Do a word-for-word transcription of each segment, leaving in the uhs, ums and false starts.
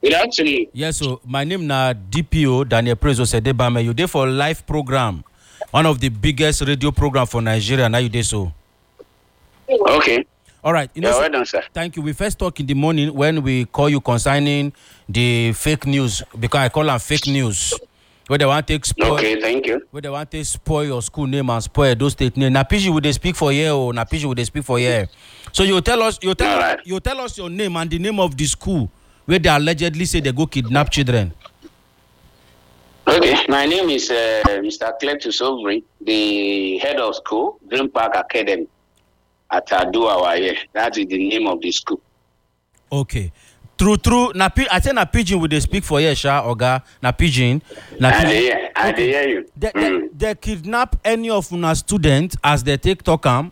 Good afternoon. Yes, so my name na D P O Daniel Prezo Sedebame. You there for live program, one of the biggest radio program for Nigeria. Now you there so. Okay. All right. You know, Yeah, so- well done, sir. Thank you. We first talk in the morning when we call you concerning the fake news, because I call them fake news. Where they want to take spoil, Okay, thank you. where they want to spoil your school name and spoil those state name. Na Pidgin will they speak for year or na Pidgin will they speak for year. So you tell us, you tell All us, right. you tell us your name and the name of the school where they allegedly say they go kidnap children. Okay, my name is uh, Mister Cletus Ovry, the head of school, Green Park Academy at Aduawaye. That is the name of the school. Okay. True, true. Na pi- I say na Pidgin will they speak for year, Sha Oga. Na Pidgin. Na I Pidgin. dey hear, I dey hear you. They, Mm. they, they kidnap any of una students as they take talk am.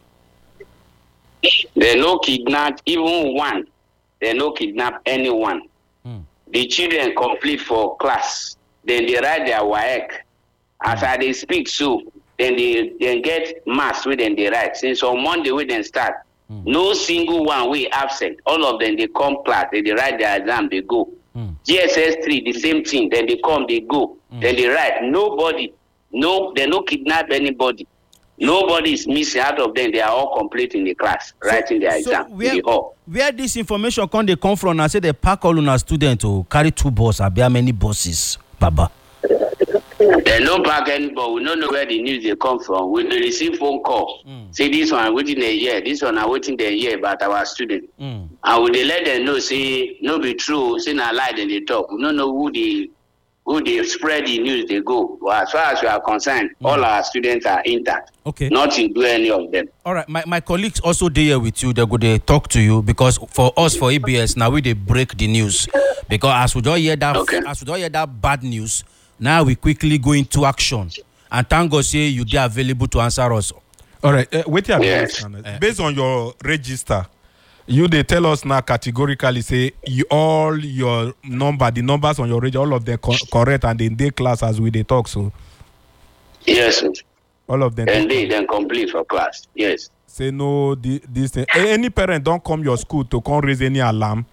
They no kidnap even one. They no kidnap anyone. Mm. The children complete for class. Then they write their W A E C. As I they speak so, then they then get mass with them they write. Since on Monday we then start. Mm. No single one we absent. All of them they come class. Then they write their exam. They go. Mm. G S S three the same thing. Then they come. They go. Mm. Then they write. Nobody. No. They no kidnap anybody. Nobody is missing out of them. They are all complete in the class, writing their exam. where, in the hall. where this information come they come from? I say they pack all una students to carry two buses. Abi how many buses, Baba? They no back anybody. We don't know where the news they come from. We dey receive phone call. Mm. Say this one waiting a year. This one are waiting a year about our student. Mm. And we dey let them know. Say no be true. Say na lie. Then they talk. We don't know who they who they spread the news. They go. Well, as far as we are concerned, Mm. all our students are intact. Okay. Nothing do any of them. All right. My, my colleagues also dey here with you. They go they talk to you because for us for A B S now we they break the news because as we don't hear that Okay. as we don't hear that bad news, now we quickly go into action. And thank God say you dey available to answer us. All right. Uh, wait here. Yes. Uh, Based on your register, you they tell us now categorically say you, all your number, the numbers on your register, all of them co- correct and in their class as we they talk. So Yes. all of them And they then complete for class. Yes. say no. The, this thing. A- Any parent don't come your school to come raise any alarm.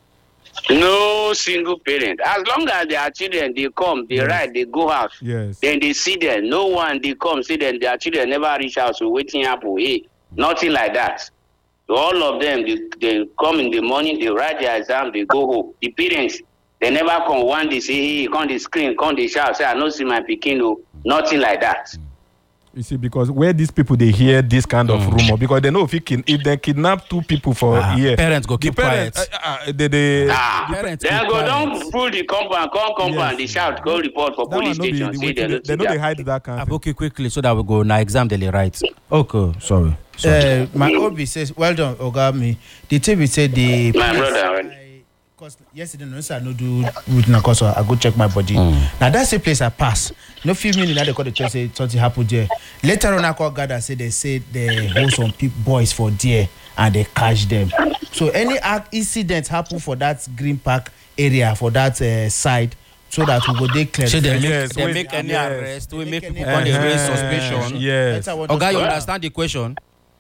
No single parent. As long as their children they come, they Yes. ride, they go out. Yes. Then they see them. No one they come, see them. Their children never reach out. So waiting happen. Hey, nothing like that. So all of them, they, they come in the morning, they write their exam, they go home. The parents, they never come one day say, hey, come the screen, come the shout, say I don't see my pikin. No, nothing like that. You see, because where these people they hear this kind of rumor, because they know if, it kin- if they kidnap two people for Ah, a year, parents go the keep parents, quiet. uh, uh, they, they, Ah, parents then keep go quiet. down pull the compound, come compound, Yes. they shout, go report for that one police no be station. the Say way they they, don't they see know they their- hide that kind of thing. Okay, quickly so that we go now exam daily right. Okay, sorry. sorry. Uh, my Obi says, well done, Ogami. The T V said the. My brother, Because yesterday, no, sir, no do with na cause I go check my body. Mm. Now that's the place I pass. No few minutes now they call the church say something happened there. Later on, I call gather say they say they hold some people boys for there and they catch them. So any ac- incident happen for that Green Park area for that uh, side, so that we go dey clear. So they make, Yes, they wait, make any yes. arrest, we They make make people any come dey raise Uh-huh. suspicion. Yes. Later on, Okay, you just- understand the question?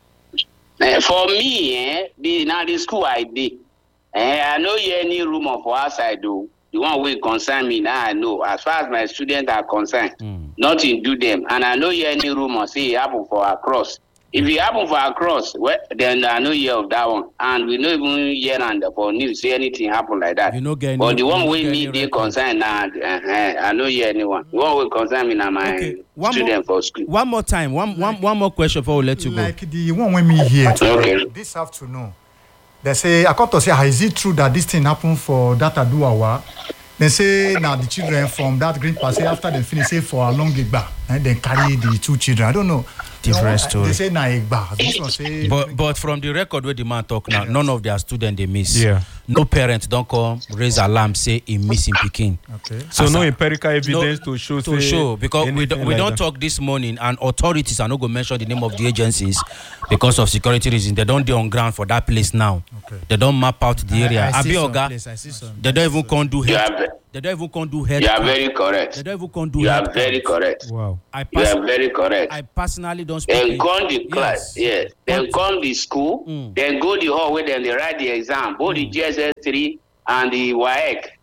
Eh, for me, eh, the, now the school I did, eh, I know hear any rumor for outside though. The one will concern me now. I know. As far as my students are concerned, Mm. nothing do them. And I know hear any rumor say it happen for across. If it happen for across, well, then I know hear of that one. And we don't even hear and for news say anything happen like that. You no get any- but the you one no way get me any they record. concern now, uh, I know hear anyone. The one will concern me now my Okay, one student more- for school. One more time, one one one more question before we let you go. Like the one when me here Okay. this afternoon, they say I come to say, how is it true that this thing happened for that Aduawa? They say now the children from that Green Park say after they finish say for a long Igba and then carry the two children. I don't know. Different You know, story. They say na Igba. This one say. But but from the record where the man talk now, none of their students they miss. Yeah. No parent don't come raise alarm say he missing pikin. Okay. So As no a- empirical evidence No, to show to say show because we anything don't, we like don't that. talk this morning and authorities are not going to mention the name of the agencies because of security reasons. They don't do on ground for that place now. Okay. They don't map out the area. I, I see Abi some Oga, place, I see some. they don't even come do You head. are, ve- They don't even come do head. you are count. very They correct. don't even come do You head are very count. correct. Wow. I You pass, are very correct. I personally don't speak. Then in- come the class, yes. Then Come- come the school. Mm. Then go the hall where then they write the exam. Both the G S S three and the W A E C.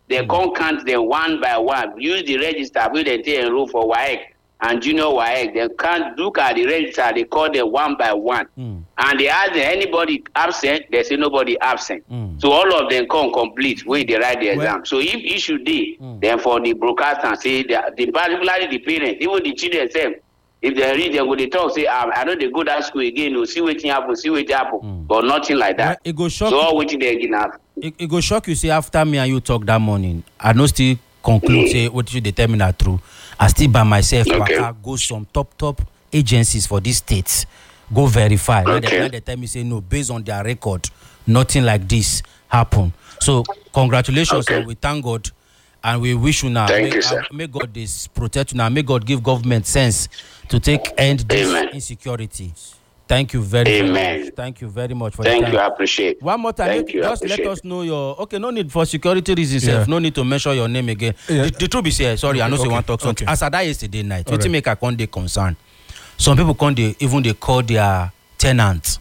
They come count them one by one. Use the register wey dem take enroll for W A E C and junior W A E C. They can't look at the register. They call them one by one, Mm. and they ask them anybody absent. They say nobody absent. Mm. So all of them come complete wey they write the Well- exam. So if issue dey, Mm. then for the broadcaster say the, the particularly the parents, even the children sef, if they read, they go dey talk say um, I know they go that school again. No, see wetin happen, see wetin happen, Mm. but nothing like Well, that. it go shock So you. all wetin they again have. It, it go shock you say after me and you talk that morning, I no still conclude say what you dey tell me na true. I still by myself Okay. waka go some top top agencies for this state go verify. Now they, Okay. now they tell me say no, based on their record, nothing like this happen. So congratulations, Okay. and we thank God, and we wish you now. Thank may, you, sir. uh, may God this protect you now. May God give government sense to take end this Amen. insecurity. Thank you very, very Amen. much. Thank you very much for Thank the you, time. I appreciate. One more time, Thank make- you, I just let appreciate us know your. Okay, no need for security reasons. Yeah. Sef, no need to mention your name again. Yeah. The, the truth be said, sorry, I know say Okay, one talk something. okay. As I die yesterday night, Alright. wetin make I come dey concern. Some people come dey even dey call their tenant,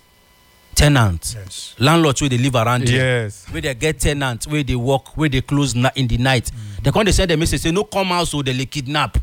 tenant, Yes. landlords wey dey live around there. Yes. Wey dey get tenant, wey dey work, wey dey close na in the night. Mm. They come dey send them message say no come house o, they dey kidnap.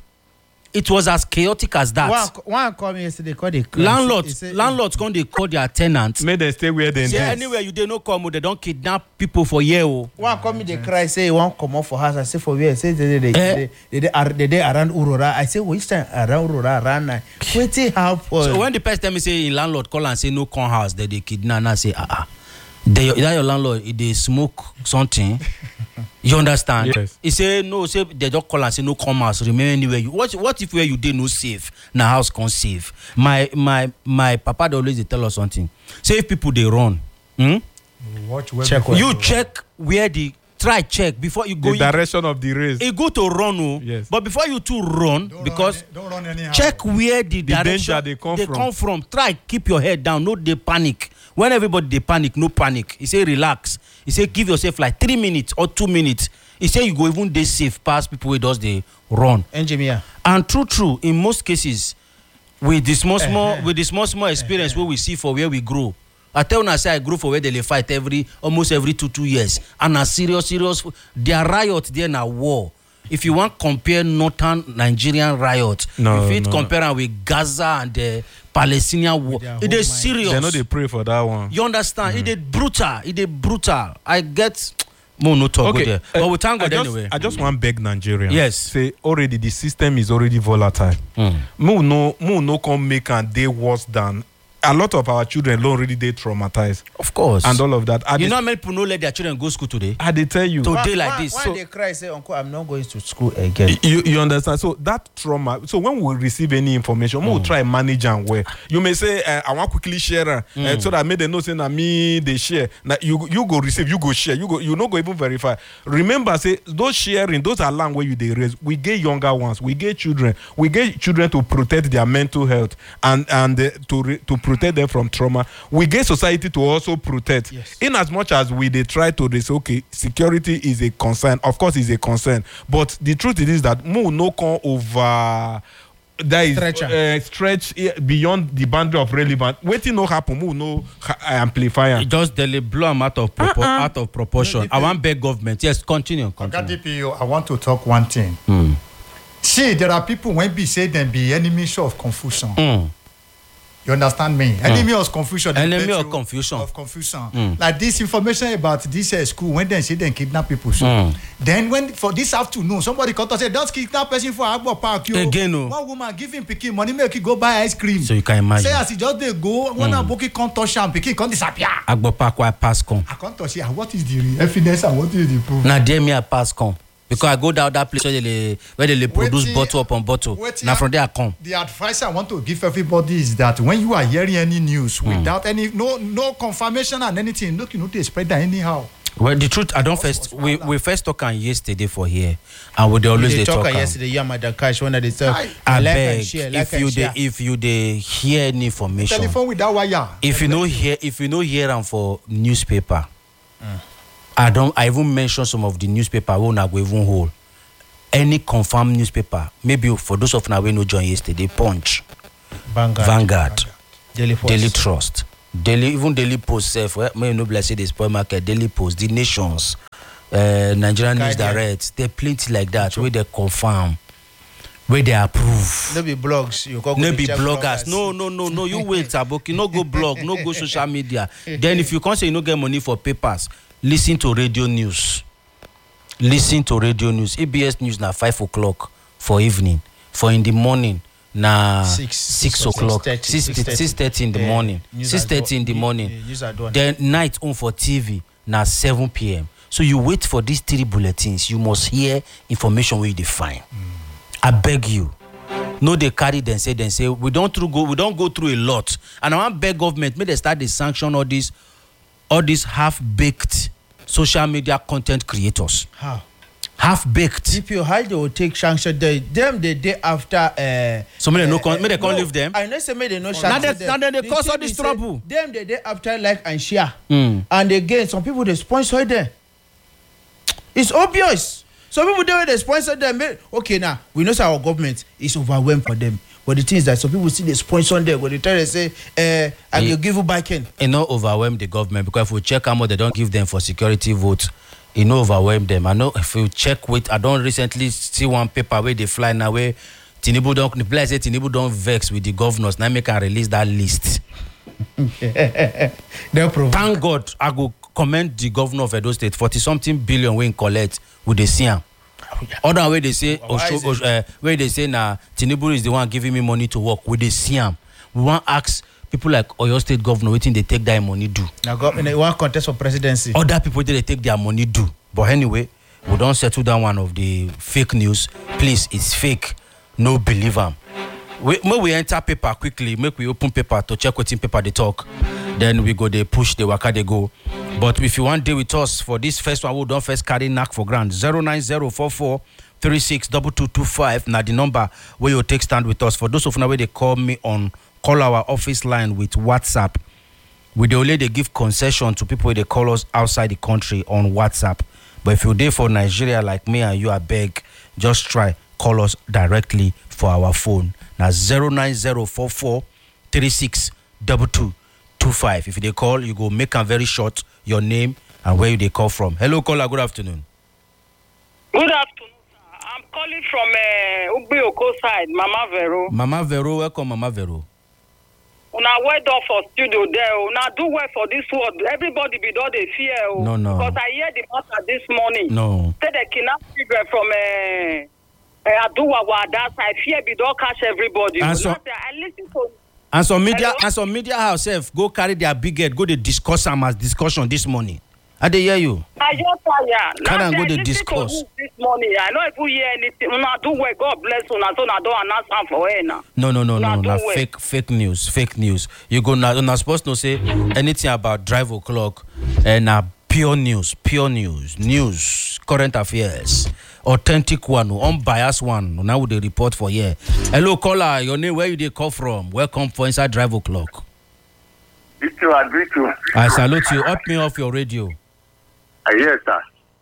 It was as chaotic as that. One, one call me yesterday, call the landlords, landlords come dey call their tenants. Make them stay where they Say dey. anywhere you dey no come o, they don kidnap people for here o. One call me, they cry, say he won't come out for house. I say for where? Say they they they Eh? they, they, they, are, they, they around Aurora. I say which time around Aurora around nine. Waiting happen. So when the person tell me say in landlord call and say no come house, that they kidnap, and I say ah ah, they, that your landlord he dey smoke something. You understand? Yes. He say no, say they just call and say no come house, remain anywhere you. What what if where you dey no safe, na house can safe? My my my papa dey always dey tell us something. Say if people dey run, hmm? Watch where Check before you go. check where the try check before you go. The You, direction of the race. e good to run o, Yes. but before you to run, Don't because run, don't run anyhow. check where the, The direction danger they come they from. come from. Try keep your head down, no dey panic. When everybody dey panic, no panic. He say relax. He say give yourself like three minutes or two minutes. He say you go even dey safe pass people wey just dey run. engineer. And true true, in most cases, with the small small Uh-huh. with the small small experience wey we see for where we grow. I tell una say I grow for where they dey fight every almost every two two years, and na serious serious. Their riot there na war. If you want compare northern Nigerian riot, No, you fit no. compare am with Gaza and the Palestinian war. their It whole is mind. serious. They know they pray for that one. You understand? It is brutal. It is brutal. I get. Mo no talk go there, uh, but we thank I God just, anyway. I just want beg Nigerians. Yes. Say already the system is already volatile. Mm. Mo no, mo no come make and they worse than a lot of our children already they traumatized Of course. and all of that. I you dey- know how many people no let their children go school today? I they tell you. To- Why- day like why- this, Why so- they cry, say, Uncle, I'm not going to school again. You, you understand? So that trauma. So when we receive any information, we will try manage and where you may say, uh, I want quickly share uh, uh, so that made them know say na me they share. Now you you go receive, you go share, you go you no go even verify. Remember, say those sharing, those alarm where you they raise. We get younger ones, we get children, we get children to protect their mental health and and uh, to re, to protect them from trauma. We get society to also protect. Yes. In as much as we they try to they say okay, security is a concern. Of course, is a concern, but the truth is that mo no come over. That is Stretch am. uh, stretch eh, beyond the boundary of relevant. Waiting no happen, mo no ha- amplifier. It just they blow them out of propo- out of proportion. I want beg government. Yes, continue. Oga continue. D P O, I want to talk one thing. See, there are people when be say them be enemies of confusion. Mm. You understand me? Enemy of confusion. they Enemy get of you confusion. Of confusion. Mm. Like this information about this uh, school when they say they kidnap people. So Mm. then when for this afternoon somebody come to say don't kidnap person for Agbo Park. Yo. Again, oh. One woman give him pikin money make he go buy ice cream. So you can imagine. Say as he just dey go one mm. aboki come touch am pikin come disappear. Agbopakwa pass come. I come touch am what is the real evidence and what is the proof. Na there me I pass come. Because I go down that place where they dey- where they dey produce Wetin- bottle upon bottle. wetin Na I- from there I come. The advice I want to give everybody is that when you are hearing any news without any no no confirmation and anything, look, you know they spread that anyhow. Well, the truth, I don't first. We we first talk on yesterday for here, and we dey always They dey talk talk am am. yesterday, you and Madam Cash, when they say, Aye. I like beg and share, like if and you share. dey if you dey hear any information, Telephone without wire. if you no hear if you no hear am for newspaper, I don't. I even mention some of the newspaper wey una go even hold. Any confirmed newspaper, maybe for those of una wey no join yesterday, Punch, Vanguard, Vanguard, Daily Post. Daily Trust, Daily even Daily Post sef. Well, may you no be like say dey spoil market. Daily Post, The Nations, uh, Nigerian News Guardian. Direct, there plenty like that where they confirm, where they approve. No be blogs. You go No go be check bloggers. No, no, no, no. You wait, Aboki. No go blog. No go social media. Then if you can't say you no get money for papers, listen to radio news. Listen to radio news. A B S News na five o'clock for evening. For in the morning na Six- six six- o'clock. six thirty, Six six thirty. six thirty in the Yeah. morning. News Six are thirty in the done. morning. Yeah, news are done. Then night on for T V na seven p m. So you wait for these three bulletins. You must hear information where you define. I beg you. No, they carry them say then say we don't through go we don't go through a lot. And I want beg government may they start the sanction all these all these half baked social media content creators. How? Half baked. G P O, how they will take sanction day? Them the day after. Uh, So may they no uh, con- may they uh, can't no, leave them. I know say may they no Now sanction they- them. now they- they The cause thing all this is say, trouble. Them the day after like and share. Mm. And again, some people they sponsor them. It's obvious. Some people they they sponsor them. eh, Okay, now we know say our government is overwhelmed for them. But the thing is that some people see they sponsor them. When they try to say, uh, "I Yeah. will give you back in." It not overwhelm the government because if we check how much they don't give them for security votes, it not overwhelm them. I know if you check with I don't recently see one paper where they fly now where Tinubu don't the place say Tinubu don't vex with the governors. Now make can release that list. They provoke. Thank God I go commend the governor of Edo State forty something billion we collect with the C M. Other way they say Why is Osho, it- uh, where they say na Tinubu is the one giving me money to work with the C M. We want ask people like Oyo State governor waiting they take that money do. Now go in one contest for presidency. Other people they take their money do. But anyway, we don't settle down one of the fake news. Please, it's fake. No believe them. We, when we enter paper quickly, make we open paper to check what in paper they talk. Then we go they push the waka they go. But if you want to deal with us for this first one, we don't first carry knack for grand. zero nine zero four four three six two two two five. Now the number where you take stand with us. For those of you where they call me on call our office line with WhatsApp. We the only they give concession to people they call us outside the country on WhatsApp. But if you're there for Nigeria like me and you are beg, just try call us directly for our phone. Now zero nine zero four four three six two two two five. If they call, you go make a very short your name and where you they call from. Hello, caller. Good afternoon. Good afternoon, sir. I'm calling from uh, Ubioko side, Mama Vero. Mama Vero, welcome, Mama Vero. Una well done for studio there. Una do well for this world. Everybody be done they fear. oh. No, no. Because I hear the matter this morning. No. Say they kidnap children from uh, uh, Aduwawa. That I fear be don't catch everybody. And so- Now, I listen to. And some media, Hello? and some media house self go carry their big head, go they discuss them as discussion this morning. I they hear you. I just tired. Can Now, I go I dey listen discuss? to you this morning. I know if you hear anything. Una do well. God bless una. So una don't announce am for her now. No, no, no, Nah, no, no. do well. Fake, fake news, fake news. You go now. You're not supposed to say anything about drive o'clock, and now pure news, pure news, news, current affairs, authentic one, unbiased one. Now with the report for here. Hello, caller. Your name? Where you they call from? Welcome for inside drive o'clock. This you agree to. I salute you. Up me off your radio. Uh, yes, sir.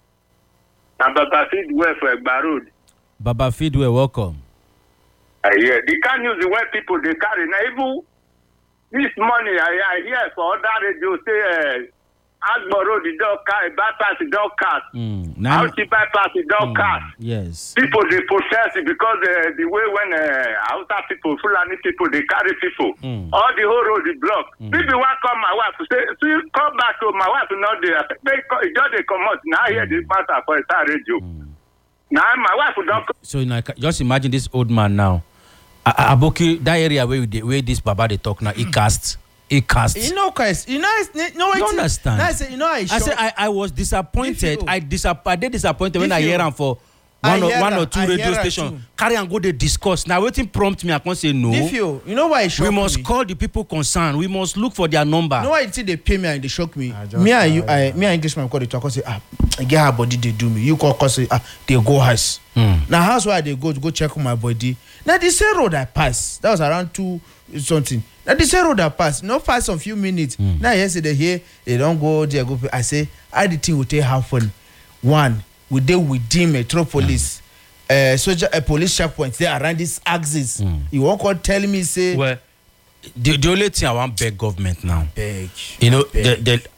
Now, Baba feed well for Egba Road. Baba Feedway, welcome. Uh, yeah. The kind news where people they carry. Now, even this morning, I, I hear for other radio say, uh, Agbo Road, the dog car, bypass, the dog car. Mm. Now, How to bypass, the dog car. yes. People, they protest it because uh, the way when uh, Hausa people, Fulani people, they carry people. Mm. All the whole road is blocked. Mm. People want come my wife, say, see, come back to my wife, not there. They co- just they come out. Now I hear this matter for a star radio. Now my wife don't come. So you know, just imagine this old man now. A- A- Aboki, that area where we dey- where this Baba they talk now, he cast, he cast. You know, guys, you know, it's, you know, You understand? I say, you know, I, I shock- said I, I was disappointed. If you- I disapp- I did disappointed when If I you- hear am for I one or hear one am, or two I radio hear am stations. too. Carry and go they discuss. Now waiting prompt me. I can't say no. If you, you know why it shock We must me? call the people concerned. We must look for their number. You know why you think they pay me and they shock me? I just Me and you, try, I, me and Englishman call the talk and say, ah, I get her body, they do me. You call cause say, ah, they go house. Mm. Now house where they go to go check on my body. Now the same road I pass. That was around two something. Now the same road I pass. Not fast some few minutes. Mm. Now yesterday here they don't go there go. I say, I the thing will take happen. One, we deal with the metropolis. Uh, soldier, uh, police checkpoints there around this axis. Mm. You won't call tell me say, Well, the, the only thing I want beg government now. beg. You know, beg. the, the,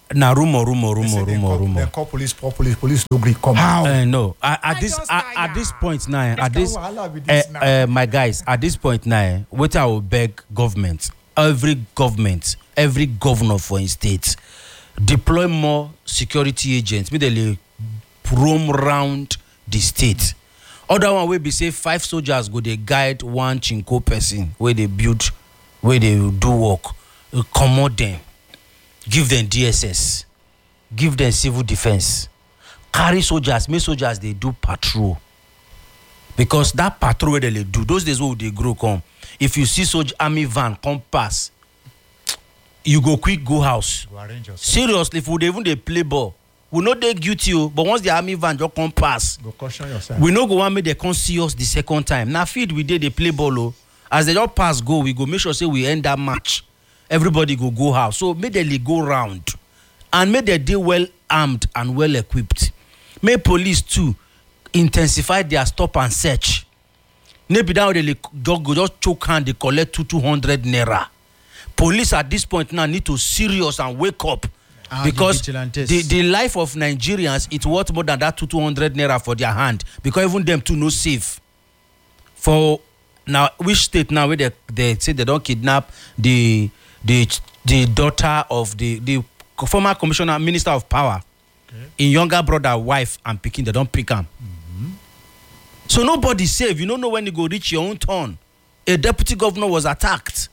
Na rumor, rumor, They say rumor, they rumor, call- rumor. They call police, call police, police no gree come. How? Uh, no, at, at I this just at, tired. at this point now, at Let's this, go wahala with uh, this now. uh, my guys, at this point now, what I will beg government, every government, every governor for a state, deploy more security agents, immediately roam round the state. Other one will be say five soldiers go they guide one chinko person where they build, where they do work, uh, commode them, give them D S S, give them civil defense, carry soldiers, make soldiers they do patrol. Because that patrol where they do, those days where they grow come. If you see soldier army van come pass, you go quick go house. You arrange yourself. Seriously, if we dey even dey play ball, we no dey guilty o. But once the army van just come pass, Go caution yourself. we no go wan make dem come see us the second time. Na field we dey dey play ball o. As they just pass go, we go make sure say we end that match. Everybody go go house. So make dem dey go round, and make dem dey well armed and well equipped. Make police too intensify their stop and search. No be that way they just go just choke hand dey collect two two hundred naira. Police at this point now need to serious and wake up. Ah, the Because vigilantes. the, the life of Nigerians it's worth more than that two two hundred naira for their hand, because even them too no safe. For now, which state now where they, they say they don't kidnap the the the daughter of the the former commissioner minister of power, in younger brother wife and pikin, they don't pick him. So nobody safe. You don't know when you go reach your own turn. A deputy governor was attacked.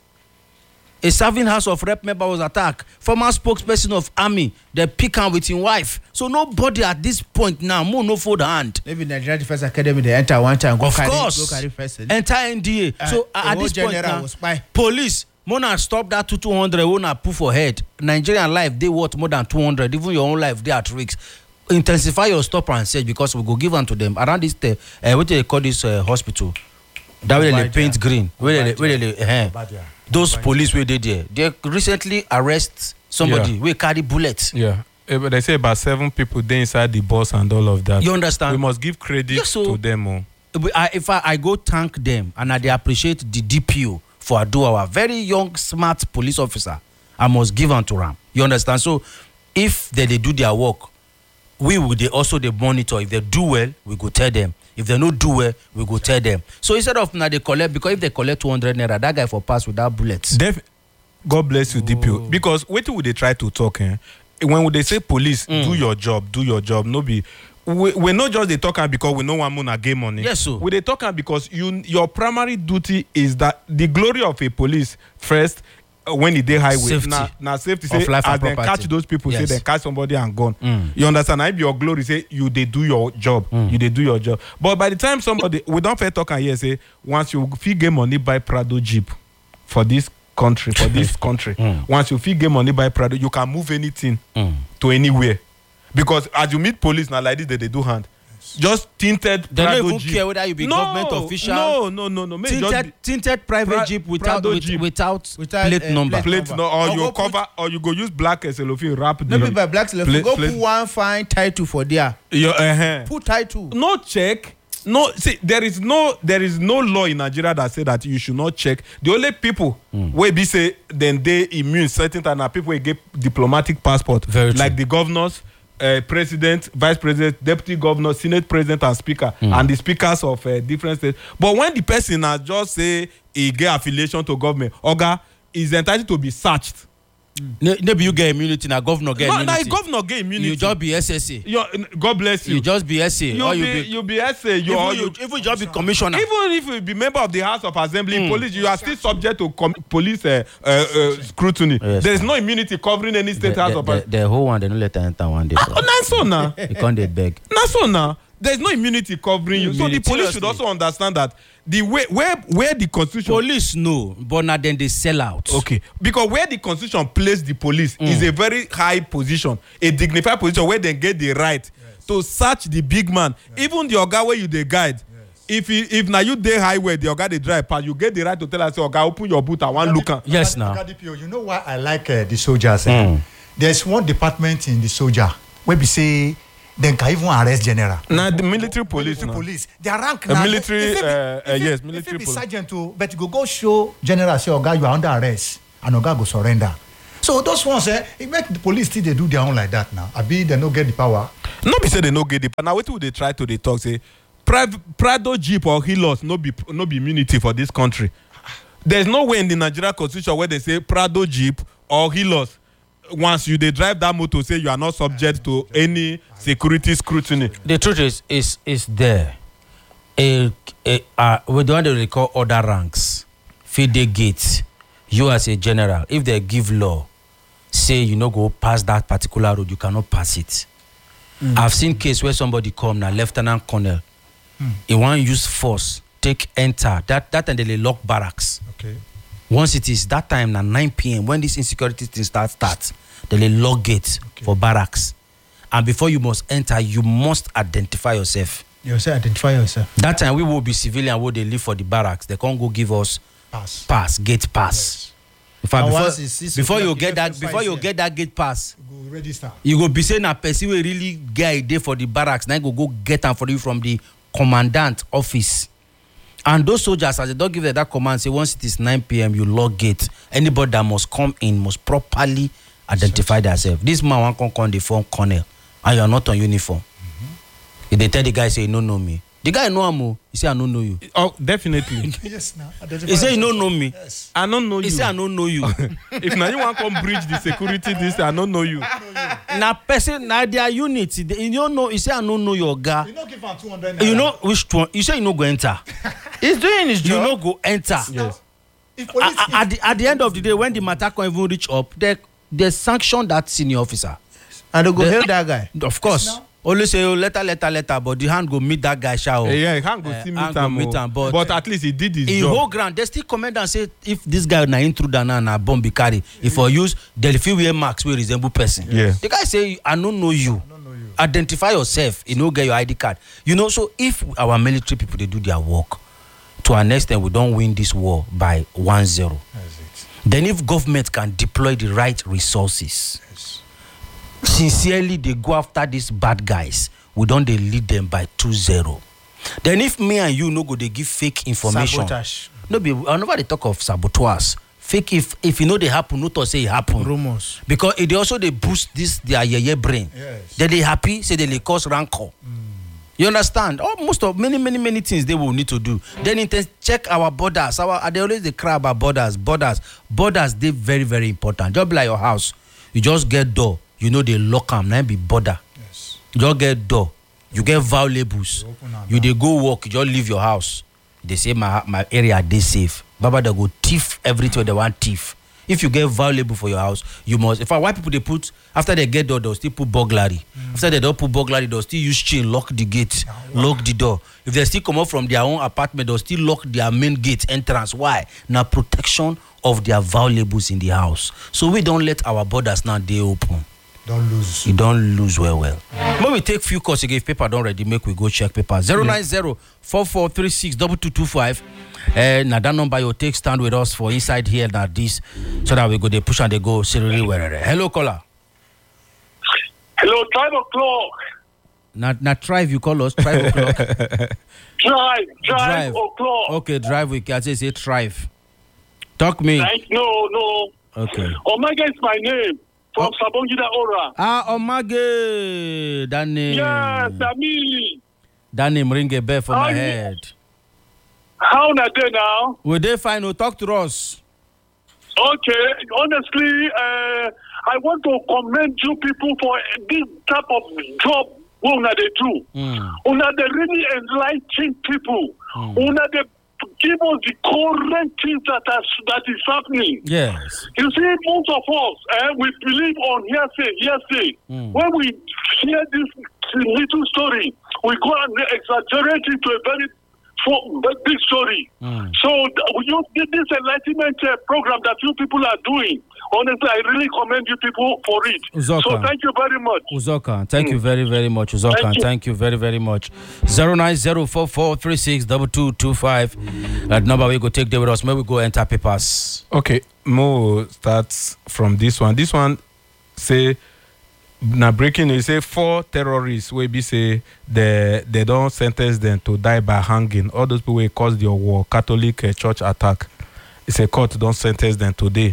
A serving House of Rep member was attacked. Former spokesperson of army, they pick him with his wife. So nobody at this point now, more no fold hand. Maybe Nigeria Defense Academy they enter one time. Go Of carry, course. Go carry person. Enter N D A. Uh, so the at whole this point general now, was spy. police, Mona stop that two two hundred. Mona put for head. Nigerian life they worth more than two hundred. Even your own life they at risk. Intensify your stop and search, because we go give them to them around this. Uh, what do they call this uh, hospital? That way they Obadia. paint green. Where they, where they, uh, Obadia. those police where they there. They recently arrest somebody. Yeah. We carry bullets. Yeah. Eh, but they say about seven people there inside the bus and all of that. You understand? We must give credit Yes, so- to them. Oh. We- I, if I, I go thank them and I they appreciate the D P O for Aduawa, very young, smart police officer, I must give unto them. You understand? So if they, they do their work, we will they also they monitor. If they do well, we go tell them. If they not do well, we go tell them. So instead of now they collect, because if they collect two hundred naira, that guy for pass without bullets. Def- God bless you, D P O. Because wait till would they try to talk, eh? When would they say police, do your job, do your job, no be. We we not just they talking because we know one moon a game money. Yes, sir. We they talking because you your primary duty is that the glory of a police first. Uh, when it dey highway, Safety now now safety of say life as and dem property. catch those people, Yes. say dem catch somebody and gone. Mm. You understand? I be your glory. Say you they do your job, you they do your job. But by the time somebody we don't fair talk and here say once you fee get money buy Prado Jeep for this country, for this country. Mm. Once you fee get money buy Prado, you can move anything Mm. to anywhere. Because as you meet police now like this, they, they do hand. Just tinted They don't Prado even Jeep. care whether you be no, government official. No, no, no, no. Make it just Tinted, be tinted private Pra- jeep without Prado with, Jeep. without, Without, plate uh, number. plate- plate no, or Or you go cover or you go use black cellophane wrap the Maybe by black telephone. Plate- Go plate- put one fine title for there. your, uh-huh. Put title. No check. No, see, there is no there is no law in Nigeria that say that you should not check. The only people Mm. where be say then they immune certain time are people who get diplomatic passport, Very true. like the governors, uh, president, vice president, deputy governor, senate president, and speaker, Mm. and the speakers of uh, different states. But when the person has just say he get affiliation to government, Oga is entitled to be searched. Ne- Maybe you get immunity, now governor get No, now immunity. governor get immunity. You just be S S A. Your- God bless you. You just be S A. you or be, you be, you be S A. You, or even, you, you, even just be commissioner. even if you be member of the House of Assembly, Mm. police, you are still subject to com- police uh, uh, uh, scrutiny. Yes, there is no immunity covering any the, state House the, of the, Assembly. the whole one, they don't let her enter one day. Oh, nice one now. You can't they beg. Nice one now. There is no immunity covering you. So the Immunity, police should seriously. also understand that the way where where the constitution. Police know, but now then they sell out. Okay, because where the constitution placed the police is a very high position, a dignified position where they get the right to search the big man, even the oga where you dey guide. If he, if now you dey highway, the oga dey drive pass, you get the right to tell us, say, oga, open your boot, I want look am. Yes, Oga- now. Oga D P O, you know why I like uh, the soldiers? Eh? Mm. There's one department in the soldier where we say they can even arrest general. Na the military police. Military na. police. Their rank Uh, na- military, if it be- uh, if uh, it- yes, if military it be police. sergeant too, but you go go show general say oga you are under arrest and oga go surrender. So those ones, eh, it make the police still they do their own like that now. I be they no get the power. No be say they no get the power. Now what would they try to they talk say Prav- Prado Jeep or Hilos no be no be immunity for this country. There's no way in the Nigeria constitution where they say Prado Jeep or Hilos. Once you they drive that motor, say you are not subject to any security scrutiny. The truth is is is there. A, a, uh, we don't want to call other ranks. Feed the gates. You as a general, if they give law, say you no go pass that particular road, you cannot pass it. Mm. I've seen case where somebody come now, lieutenant colonel, mm. he want use force, take enter. That that time they lock barracks. Okay. Once it is that time now nine p.m. when this insecurity thing start start, they lock gate okay. for barracks, and before you must enter, you must identify yourself. You say identify yourself. That time we will be civilian, where they live for the barracks. They can't go give us Pass. pass gate pass. Yes. In fact, And before, once it's six before you o'clock, get you that have to before fight you here. get that gate pass, Go register. you go be saying a person will really get a day for the barracks. Now go go get them for you from the commandant office. And those soldiers, as they don't give them that command, say once it is nine p.m. you lock gate. Anybody that must come in must properly identify themselves. This man want come come the form colonel, and you are not on uniform. Mm-hmm. If they tell the guy say you don't know me, the guy know him. He say I don't know you. Oh, definitely. Yes, now. He say you don't know me. Yes. I don't know He you. say I don't know you. If now you want to come breach the security, this I don't know you. Na person na their unit. They- You don't know. He say I don't know your guy. You no give am two hundred. You know which one? You say you no go enter. He's doing his You job. no go enter. Yes. If police, A- a- At the, at the end of the day, when the matter can even reach up, they they sanction that senior officer. And they go The- help that guy. Of course. now. Always say oh, later, later, later, but the hand go meet that guy. Shall Eh, yeah, he can't go Eh, see hand meet go him, meet oh. am, but- but at least he did his in job. whole ground, they still comment and say if this guy na intruder now na bomb be carry. If for use, they'll feel wear marks wey resemble person. Yeah. The guy say I don't know you. don't know you. Identify yourself. You know, get your I D card. You know, so if our military people they do their work, to an extent we don't win this war by one zero. That's it. Then if government can deploy the right resources, Yes. sincerely they go after these bad guys, we don't they lead them by two zero. Then if me and you no go they give fake information. Sabotage. No be I never they talk of saboteurs. Fake if if you know they happen, not to say it happen. Rumors. Because it they also they boost this their yeye brain. Yes. Then they happy, say they cause rancor. You understand? Oh, most of many, many, many things they will need to do. Then it is check our borders. Our they always they cry about borders. Borders. Borders, they very, very important. Just be like your house. You just get door. You know they lock them. Now be border. Yes. You just get door. You get valuables. You open and You down. they go work. You just leave your house. They say my my area they safe. Baba they go thief everything they want thief. If you get valuable for your house, you must. In fact, why people they put after they get door, they'll still put burglary. Mm. After they don't put burglary, they'll still use chain, lock the gate, lock the door. If they still come out from their own apartment, they'll still lock their main gate entrance. Why? Now protection of their valuables in the house. So we don't let our borders now they open. Don't lose. You don't lose well well. When we take few calls again, if paper don't ready, make we go check paper. zero nine zero four four three six two two two five. Uh, now that number you take stand with us for inside here now this so that we go they push and they go seriously wherever. Hello caller. Hello, five o'clock. Now now drive you call us drive o'clock. Drive, drive, Drive. o'clock. Okay, drive we can say say drive. Talk me. Right? No, no. Okay. Omega is my name from Oh. Sabongida Ora. Ah Omage that name. Yes, Ami. That name ring a bell for How my you- head. How na they now? Will they find no talk to us? Okay, honestly, uh, I want to commend you people for this type of job wey una dey do. Mm. Una dey really enligh people. Mm. Una dey give us the current things that are, that is happening. Yes. You see, most of us, eh, we believe on hearsay, hearsay. Mm. When we hear this little story, we go and exaggerate it to a very fo- big story. Mm. So th- you did this enlightenment uh, program that you people are doing. Honestly, I really commend you people for it. Uzoka. So thank you very much. Uzoka, thank you very, very much. Uzoka, Thank thank you. you. very, very much. zero nine zero four four three six two two two five. That number we go take there with us. May we go enter papers. Okay, Mo starts from this one. This one say na breaking news say four terrorists wey be say they they don't sentence them to die by hanging. All those people wey cause the war Catholic uh, church attack. It's a court don't sentence them today.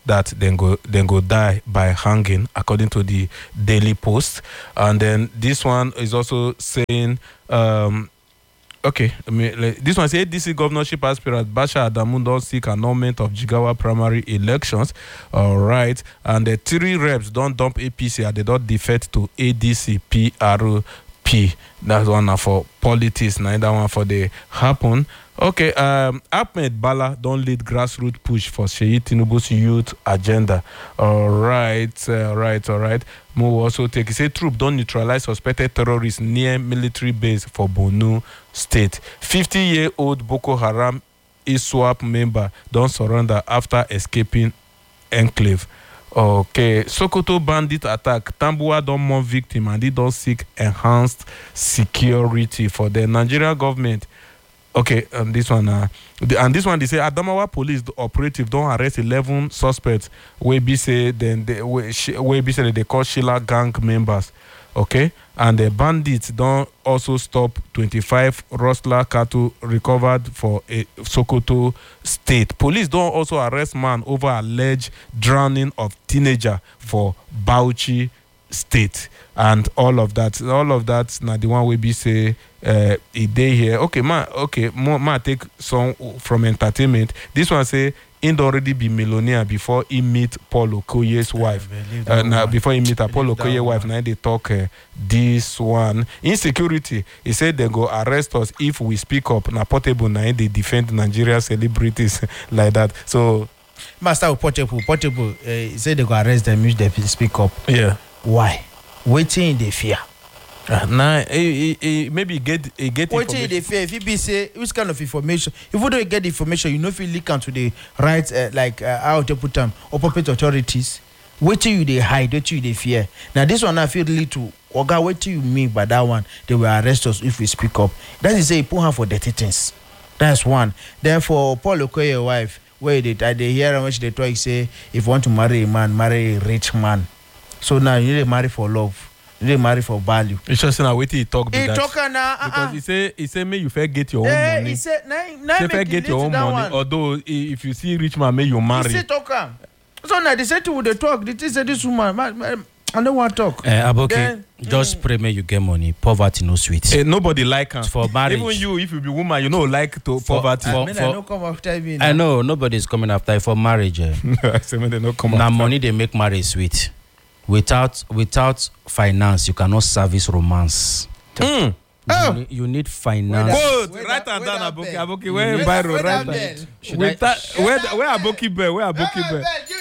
that then go then go die by hanging, according to the Daily Post. And then this one is also saying. Um, Okay, I mean, like, this one says A D C governorship aspirant Basha Adamu don't seek annulment of Jigawa primary elections. All right, and the three reps don't dump A P C and they don't defect to A D C P R P. That's one now for politics, neither one for the happen. Okay, um, Ahmed Bala don't lead grassroots push for Sheyi Tinubu's youth agenda. All right, all right, all right. Mo also take, he say troop don't neutralize suspected terrorists near military base for Borno State. fifty-year-old Boko Haram ISWAP member don't surrender after escaping enclave. Okay, Sokoto bandit attack. Tambuwa don't mourn victim and they don't seek enhanced security for the Nigerian government. Okay, and this one, uh, the, and this one, they say Adamawa police the operative don't arrest eleven suspects. Where be say then they where be say they call Sheila gang members. Okay, and the bandits don't also stop twenty-five rustler cattle recovered for a Sokoto state. Police don't also arrest man over alleged drowning of teenager for Bauchi state, and all of that. All of that. Now the one we be say. Uh, a day here. Okay, ma. Okay, ma, ma take some from entertainment. This one say he'd already be millionaire before he meet Paul Okoye's wife. Uh, now before he meet Paul Okoye's wife, now they talk uh, this one. Insecurity. He said they go arrest us if we speak up. Now Portable now they defend Nigeria celebrities like that. So, Master with Portable, Portable. Uh, he said they go arrest them if they speak up. Yeah. Why? Waiting in the fear. Uh, nah, he, he, he, maybe get he get what information. They fear if you be say which kind of information? If you don't get information, you know if you leak onto the right, uh, like uh, how to put them appropriate authorities. Wait till you they hide, wait till you they fear. Now this one I feel really to Oga. Wait till you mean by that one they will arrest us if we speak up. That is say put her for dirty things. That's one. Then for Paul Okoye wife, where they they hear how much they talk say if you want to marry a man, marry a rich man. So now you need to marry for love. They marry for value. It's just now wait till he talk. He talk now uh, because he say he say may you fair get your own hey, money. He say nah, nah fair get your own money. One. Although if you see rich man, may you marry. He say talk am. So now they say to the talk. They say this woman. Man, man, I don't want to talk. Uh, Aboki, then, just mm. pray may you get money. Poverty no sweet. Uh, nobody like her. For marriage. Even you, if you be woman, you know like to for, poverty. For, I mean, for, I don't come after me. I know nobody's coming after for marriage. Eh. I say when they don't come now after. money they make marriage sweet. Without without finance, you cannot service romance. Mm. You, Oh. need, you need finance. Good. Write and down, Aboki. Aboki, where Byron? Write Should Where I, where where Aboki bell? Where Aboki bell?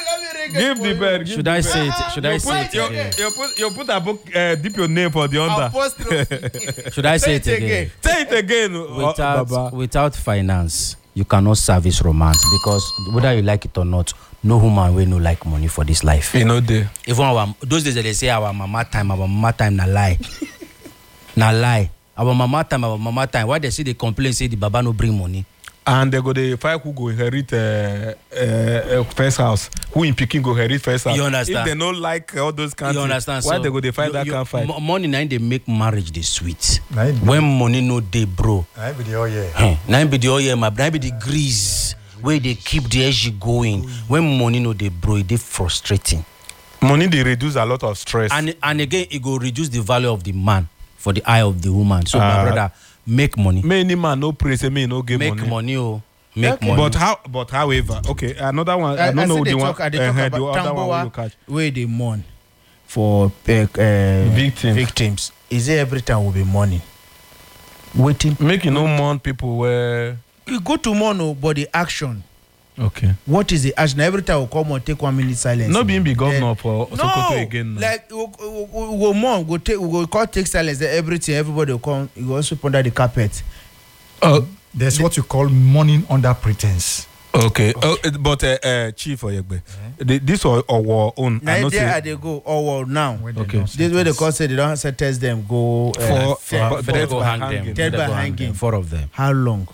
Give the bell. give should the I bell. say it? Should I You say put it you, again? you put you put Aboki uh, dip your name for the under. Should I say it again? Say it again. oh, Without Baba. without finance, you cannot service romance because whether you like it or not, no woman will no like money for this life. You know the. Even our those days that they say our mama time, our mama time na lie, na lie. Our mama time, our mama time. Why they say they complain say the baba no bring money? And they go the five who go inherit uh, uh, uh, first house. Who in Peking go inherit first house. You understand? If they don't like all those kinds. You understand? Why so they go they fight you, that you, kind of fight? m- money now they make marriage the sweet. Nah, it be- When money no dey bro. nah, it be the oil. Huh. Now be the oil, my now be the grease where they keep the energy going. When money no dey bro, it dey frustrating. Money they reduce a lot of stress. And and again, it go reduce the value of the man for the eye of the woman. So Uh, my brother, make money. Many man no praise me no give Make money. money, oh. Make Okay. money. But how? But however, okay, another one. I, I, don't I know see the they one. talk, uh, they uh, talk the about other one Tambowa you catch. where they mourn for uh, uh, Victims. victims. Is it every time will be mourning? Waiting. Make you know more people where. You go to mourn, oh, but the action. Okay. What is the action? Every time we come and take one minute silence. No being be governor Then- for No, Sokoto again. like we we- we- we go mourn, go take, we go call take silence. Then everything, everybody will come. You go also under the carpet. Oh, There's what you call mourning under pretense. okay. Oh, uh, but uh, uh, Chief Oyegbe, the, this or our own. I Now know there say- they go. Oh well, now. When Okay. they don't This way they sentence. call say they don't sentence them. Go uh, For- fair- for- For for- them for go hang hanging. them. Dead For them by go hang hanging. them. Four of them. how long?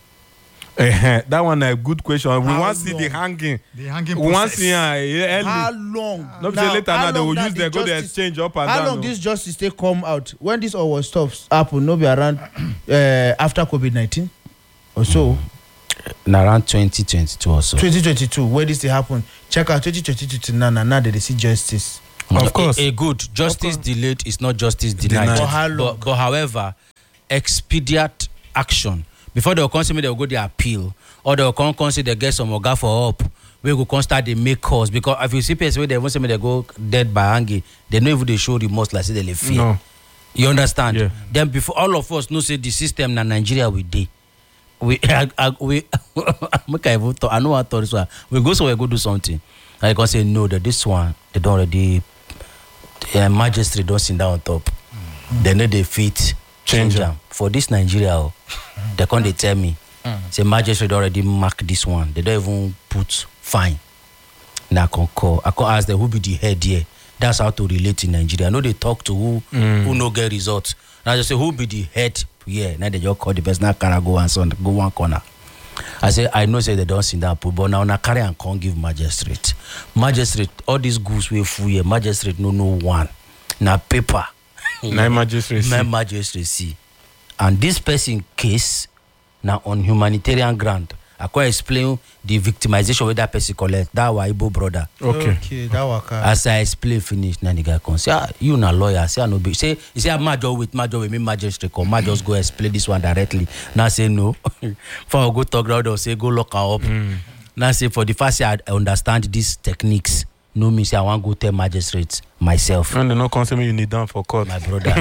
Uh-huh. That one a good question. We How want to see the long? hanging. The hanging We want process. to see uh, early. How long? No be say later now they how will long use that them the go they justice- exchange up and How down. long no? this justice take come out? When this all stuff happen, no be around uh, after COVID nineteen or so. in around twenty twenty-two or so. twenty twenty-two, where this dey happen? Check out twenty twenty-two to now, now, now they dey see justice. Of course. A, a good justice delayed is not justice denied. Denied. For how long? But, but however, expedient action before they will come say they will go the appeal, or they will come come say they get some oga for up. We go come start they make calls because if you see person wey they want say they go dead by hanging, they know if they show remorse like say they fear. No. You understand? Yeah. Then before all of us know say the system na Nigeria we dey. We I, I, we make I even talk. I know what talk this one. We go somewhere go do something. And you can say no that this one they don't already uh, magistrate don't sit down on top. Mm. They know they fit change them. For this Nigeria, oh, mm. they can't they tell me mm. say magistrate already mark this one. They don't even put fine. Now I can call. I can ask them who be the head here. That's how to relate in Nigeria. I know they talk to who mm. who no get results. Now I just say who be the head here. Now they just call the person. Now can I go and so go one corner. I say I know say they don't sit down, but now na carry and can't give magistrate. Magistrate, all these goods we full here. Magistrate no no one. Na paper. Na magistrate. Na magistrate see. And this person case now on humanitarian ground. I can explain the victimization with that person collect. That was Igbo brother. Okay. Okay, that waka. As I explain finish, now the guy come say, ah, you na lawyer. I say I no be. Say, he say I'm major with major with me magistrate. Come, ma just go explain this one directly. Now say no. For I go talk around or say go lock her up. Mm. Now say for the first year I understand these techniques. No me say I want go tell magistrates myself. And they no come say me you need down for court. My brother.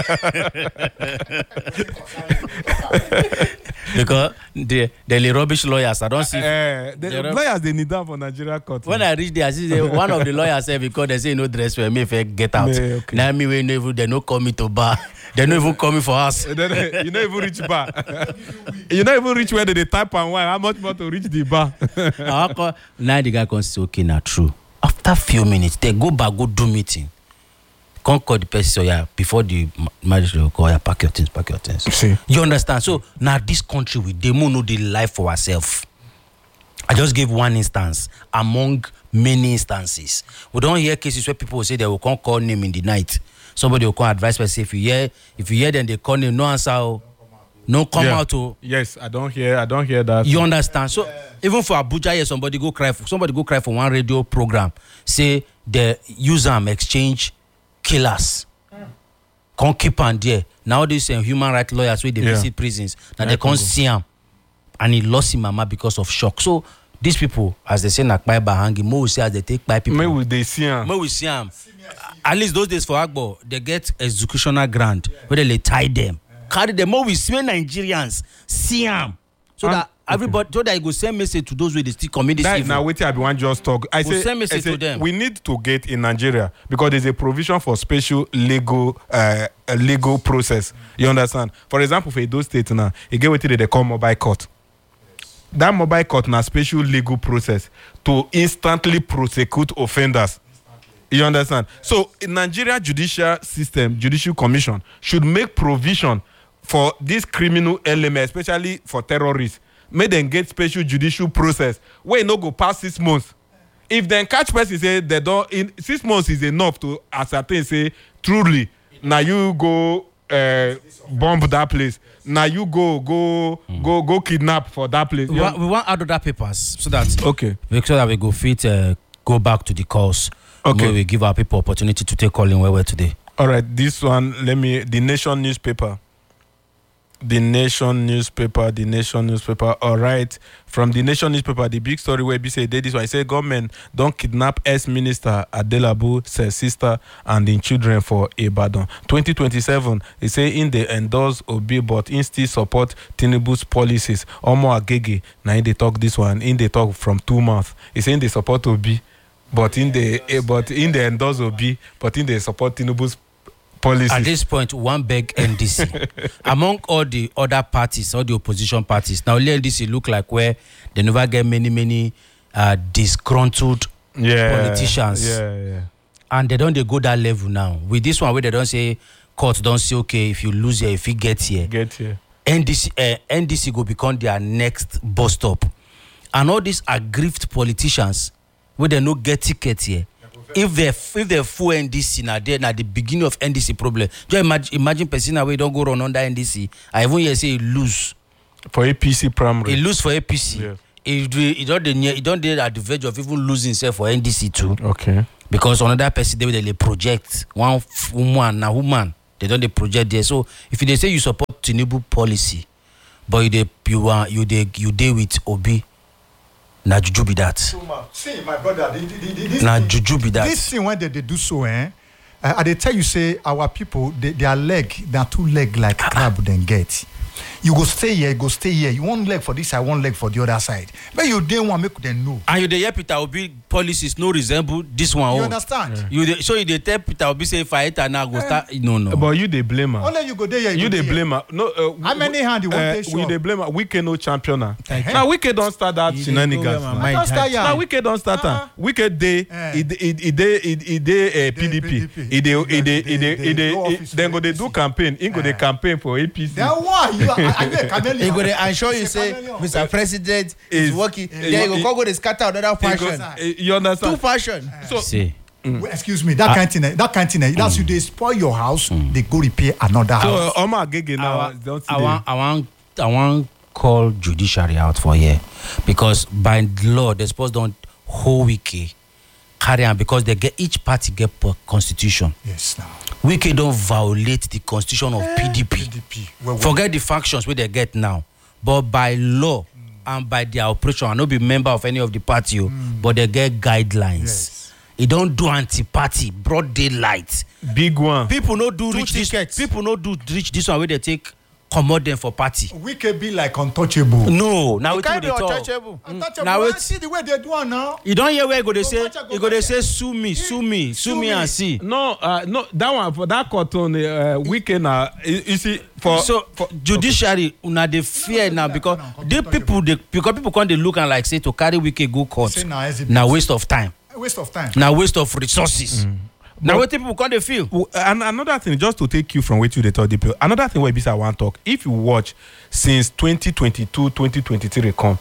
Because the the rubbish lawyers, I don't see. Uh, the the lawyers they need down for Nigeria court. When I reach there, I see the, one of the lawyers say because they say no dress for me if I get out. Yeah, okay. Now me we never they no call me to bar. They no even call me for us. Then, you not even reach bar. You not even reach where they type and why. How much more to reach the bar? Now the guy comes say okay, now true. After few minutes, they go back, go do meeting. Can't call the person, so yeah, before the magistrate will call, yeah, pack your things, pack your things. See. You understand? So now this country, we demo know the life for ourselves. I just gave one instance among many instances. We don't hear cases where people will say they will come call name in the night. Somebody will come advise person if you hear, if you hear them, they call name, no answer, no come Yeah. out to. Yes, I don't hear. I don't hear that. You understand? So even for Abuja, here somebody go cry for somebody go cry for one radio program. Say the use them exchange killers. Can't keep on there. Now these uh, human rights lawyers where they Yeah. visit prisons. Now Yeah, they can't Congo. see him, and he lost his mama because of shock. So these people, as they say, na kpai bahangi, mo will say as they take by people. May we they see him. Mo we see him. At least those days for Agbo, they get executional grant where they tie them. Carry them more with small Nigerians. See them. So And- that everybody, so that you go send message to those who they still commit this That evil. now wait till I be one just talk. I We'll say, send message I say to them. we need to get in Nigeria because there's a provision for special legal uh, a legal process. You understand? For example, for those states now, you get what they call mobile court. That mobile court now special legal process to instantly prosecute offenders. You understand? So, in Nigeria judicial system, judicial commission should make provision for this criminal element, especially for terrorists. Make them get special judicial process where no go past six months. If then catch person say they don't, in six months is enough to ascertain say truly now you go uh, bomb that place. Now you go go mm. go go kidnap for that place. We, want, we want add other papers so that Okay. make sure that we go fit uh, go back to the course. Okay. Where we give our people opportunity to take calling where we're today. All right, this one, let me, the Nation newspaper. The Nation newspaper, the Nation newspaper. All right, from the Nation newspaper, the big story where B say did this one. I say government don't kidnap ex-minister Adelabu, her sister, and the children for Ibadan. twenty twenty-seven, they say in they endorse Obi, but in still support Tinubu's policies. Omo Agege, now in they talk this one, in they talk from two months. He say in they support Obi, but in the eh, but in the endorse Obi, but in they support Tinubu's policies. At this point, one beg N D C. Among all the other parties, all the opposition parties, now only N D C look like where they never get many, many uh, disgruntled yeah, politicians. Yeah, yeah. And they don't they go that level now. With this one where they don't say, court don't say, okay, if you lose here, if you get here, Get here. N D C, uh, N D C go become their next bus stop. And all these aggrieved politicians, where they no get ticket here, if they if they full N D C now, they're at the beginning of N D C problem. Just imagine, imagine person away don't go run under N D C. I even hear say he lose For A P C primary. He lose for A P C. Yes. He do he don't dey near he don't dey at the verge of even losing himself for N D C too. Okay. Because another person they dey project one f- woman na woman they don't dey project there. So if they say you support Tinubu policy, but you dey you are you dey you dey with Obi, na juju be that. See, my brother, the, the, the, this Na thing- juju be that. This thing when they, they do so, eh? Uh, I they tell you say our people, they, their leg, their two leg like crab then get. You go stay here, you go stay here. You one leg for this side, one leg for the other side. But you didn't want make them know. And you dey hear Peter Obi policies no resemble this one. You own. understand? You dey, so you dey tell Peter Obi say if I enter now go start. No no. But you they blame her. Only you go there, You go they there. blame her. No. Uh, How many hand you want uh, to show? We they blame her. Wike no championer. Thank you. Now Wike don't start that You dey shenanigans. go where my now. mind Don't start hurt. here. Now Wike don't start Ah. her. Wike dey Eh. he dey he dey he he dey uh, P D P. P D P. He dey he dey he They- dey they he dey go he- office then for go dey A P C. do campaign. He go dey Eh. campaign for A P C. Then why? You are, are you a chameleon? He go there and show you He's a say chameleon. Mister President is Is- working. eh, Then you eh, go go dey scatter another He go- fashion. eh, You understand? Two fashion. So See. Well, excuse me, that kind of thing, eh, that kind of thing, eh, that's you they spoil your house, they go repair another so house. uh, Omar Agege now I, don't see I, the- want, I want I want call judiciary out for here because by law they supposed don't hold Wike carry on because they get each party get per constitution. Yes, now. Wike don't violate the constitution of P D P. P D P. Well, well, Forget the factions where they get now, but by law and by their operation, I no be member of any of the party, oh, but they get guidelines. Yes. It don't do anti-party, broad daylight. big one. People no do Two reach this. tickets. People no do reach this one where they take commode them for party. we can be like untouchable. No, now You we can't be they talk. untouchable. Untouchable. Now Now wait. see the way they do it now. You don't hear where go they Go say back, go you go they back. say sue me, sue me, sue me me. and see. No, uh, no, that one for that cartoon, uh, Wike now. You, you see, for So for judiciary una dey fear now because the people they because people come dey look and like say to carry Wike go court Say na exhibit. na waste of time, Waste of time. na waste of resources. Na But- wetin people come dey feel. W- and another thing, just to take you from where you they talk people. Another thing where Bisa want talk. If you watch since twenty twenty-two, twenty twenty-three come,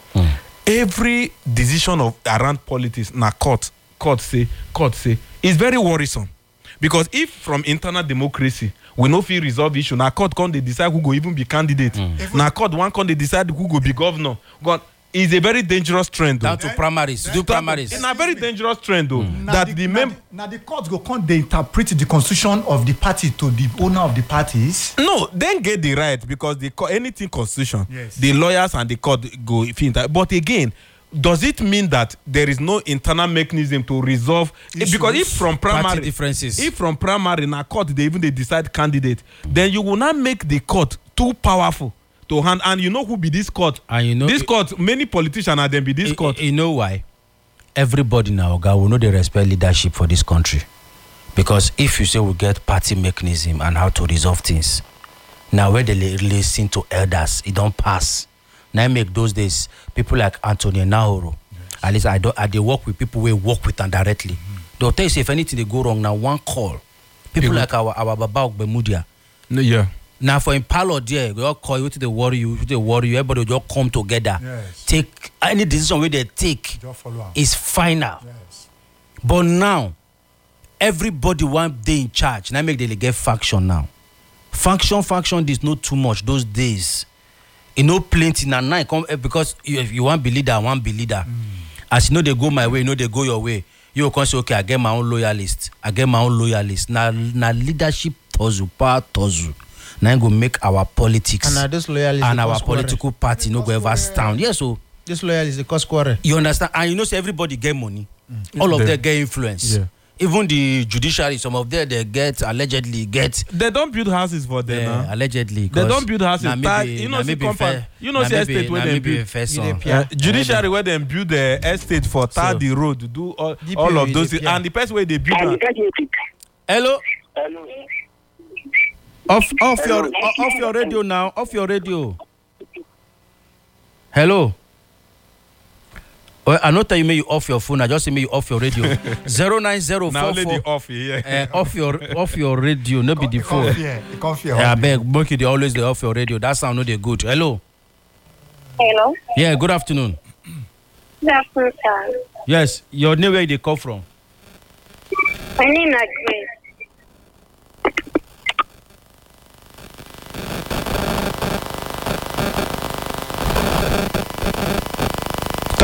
every decision of around politics na court, court say, court say, is very worrisome. Because if from internal democracy we no fit resolve issue, na court come they decide who go even be candidate. Na court one come they decide who go be governor. God, is a very dangerous trend. Down Though. to primaries, do primaries. It's a very dangerous trend though. Now That the, the now mem- the, now the court go come they interpret the constitution of the party to the owner of the parties. No, then get the right because the co- anything constitution, Yes. the lawyers and the court go fit. But again, does it mean that there is no internal mechanism to resolve? Issues. Because if from Party primary differences. if from primary na court they even they decide candidate, then you will not make the court too powerful to hand. And you know who be this court? And you know this it- court. Many politicians are then be this You- court. You know why? Everybody now, Oga, will know they respect leadership for this country. Because if you say we get party mechanism and how to resolve things, now where they li- listen to elders, it don't pass. Now make those days people like Anthony Nahoro. At least I don't. I they work with people we work with them directly. They'll tell you say if anything they go wrong now one call. People People- like our our Baba Ogbemudia. No, yeah. Now for in parlor there, we all call you to the worry you, to the worry you. Everybody will just come together. Yes. Take any decision where they take Just follow am. is final. Yes. But now, everybody want day in charge. Now make they get faction now. Faction, faction, this not too much those days. You know plenty now. Now it come eh, because you, if you want be leader, I want be leader. As you know they go my way, you know they go your way. You can say okay, I get my own loyalist. I get my own loyalist. Now, now leadership tozu, power tozu. Now go make our politics And now this loyalist and dey our cause quarrel. political party no go ever stand. Yes, so. This loyalist dey cause quarrel. You understand? And you know, say everybody get money. All of Them. them get influence. Yeah. Even the judiciary, some of them they get allegedly get They don't build houses for them. uh, huh? allegedly. They 'cause don't build houses. na That- maybe- you know, na see maybe compound- fair- you know, na see maybe- estate where na them maybe build. first You dey son. pay- Uh, judiciary where them build the estate for tar So- the road, do all, D P O all of you those dey things. pay. And the person where they build am- Hello, Hello. off off your o- off your radio now. Off your radio. Hello. Well, I not tell you may you off your phone. I just say may you off your radio. Zero nine zero now four only the four. off here. Off your off your radio. No be the You come phone. fear. You come fear. Yeah, I beg. Monkey, they always they off your radio. That sound no they good. Hello. Hello. Yeah. Good afternoon. Good afternoon, sir. Yes. Your name where they come from? My name is Grace.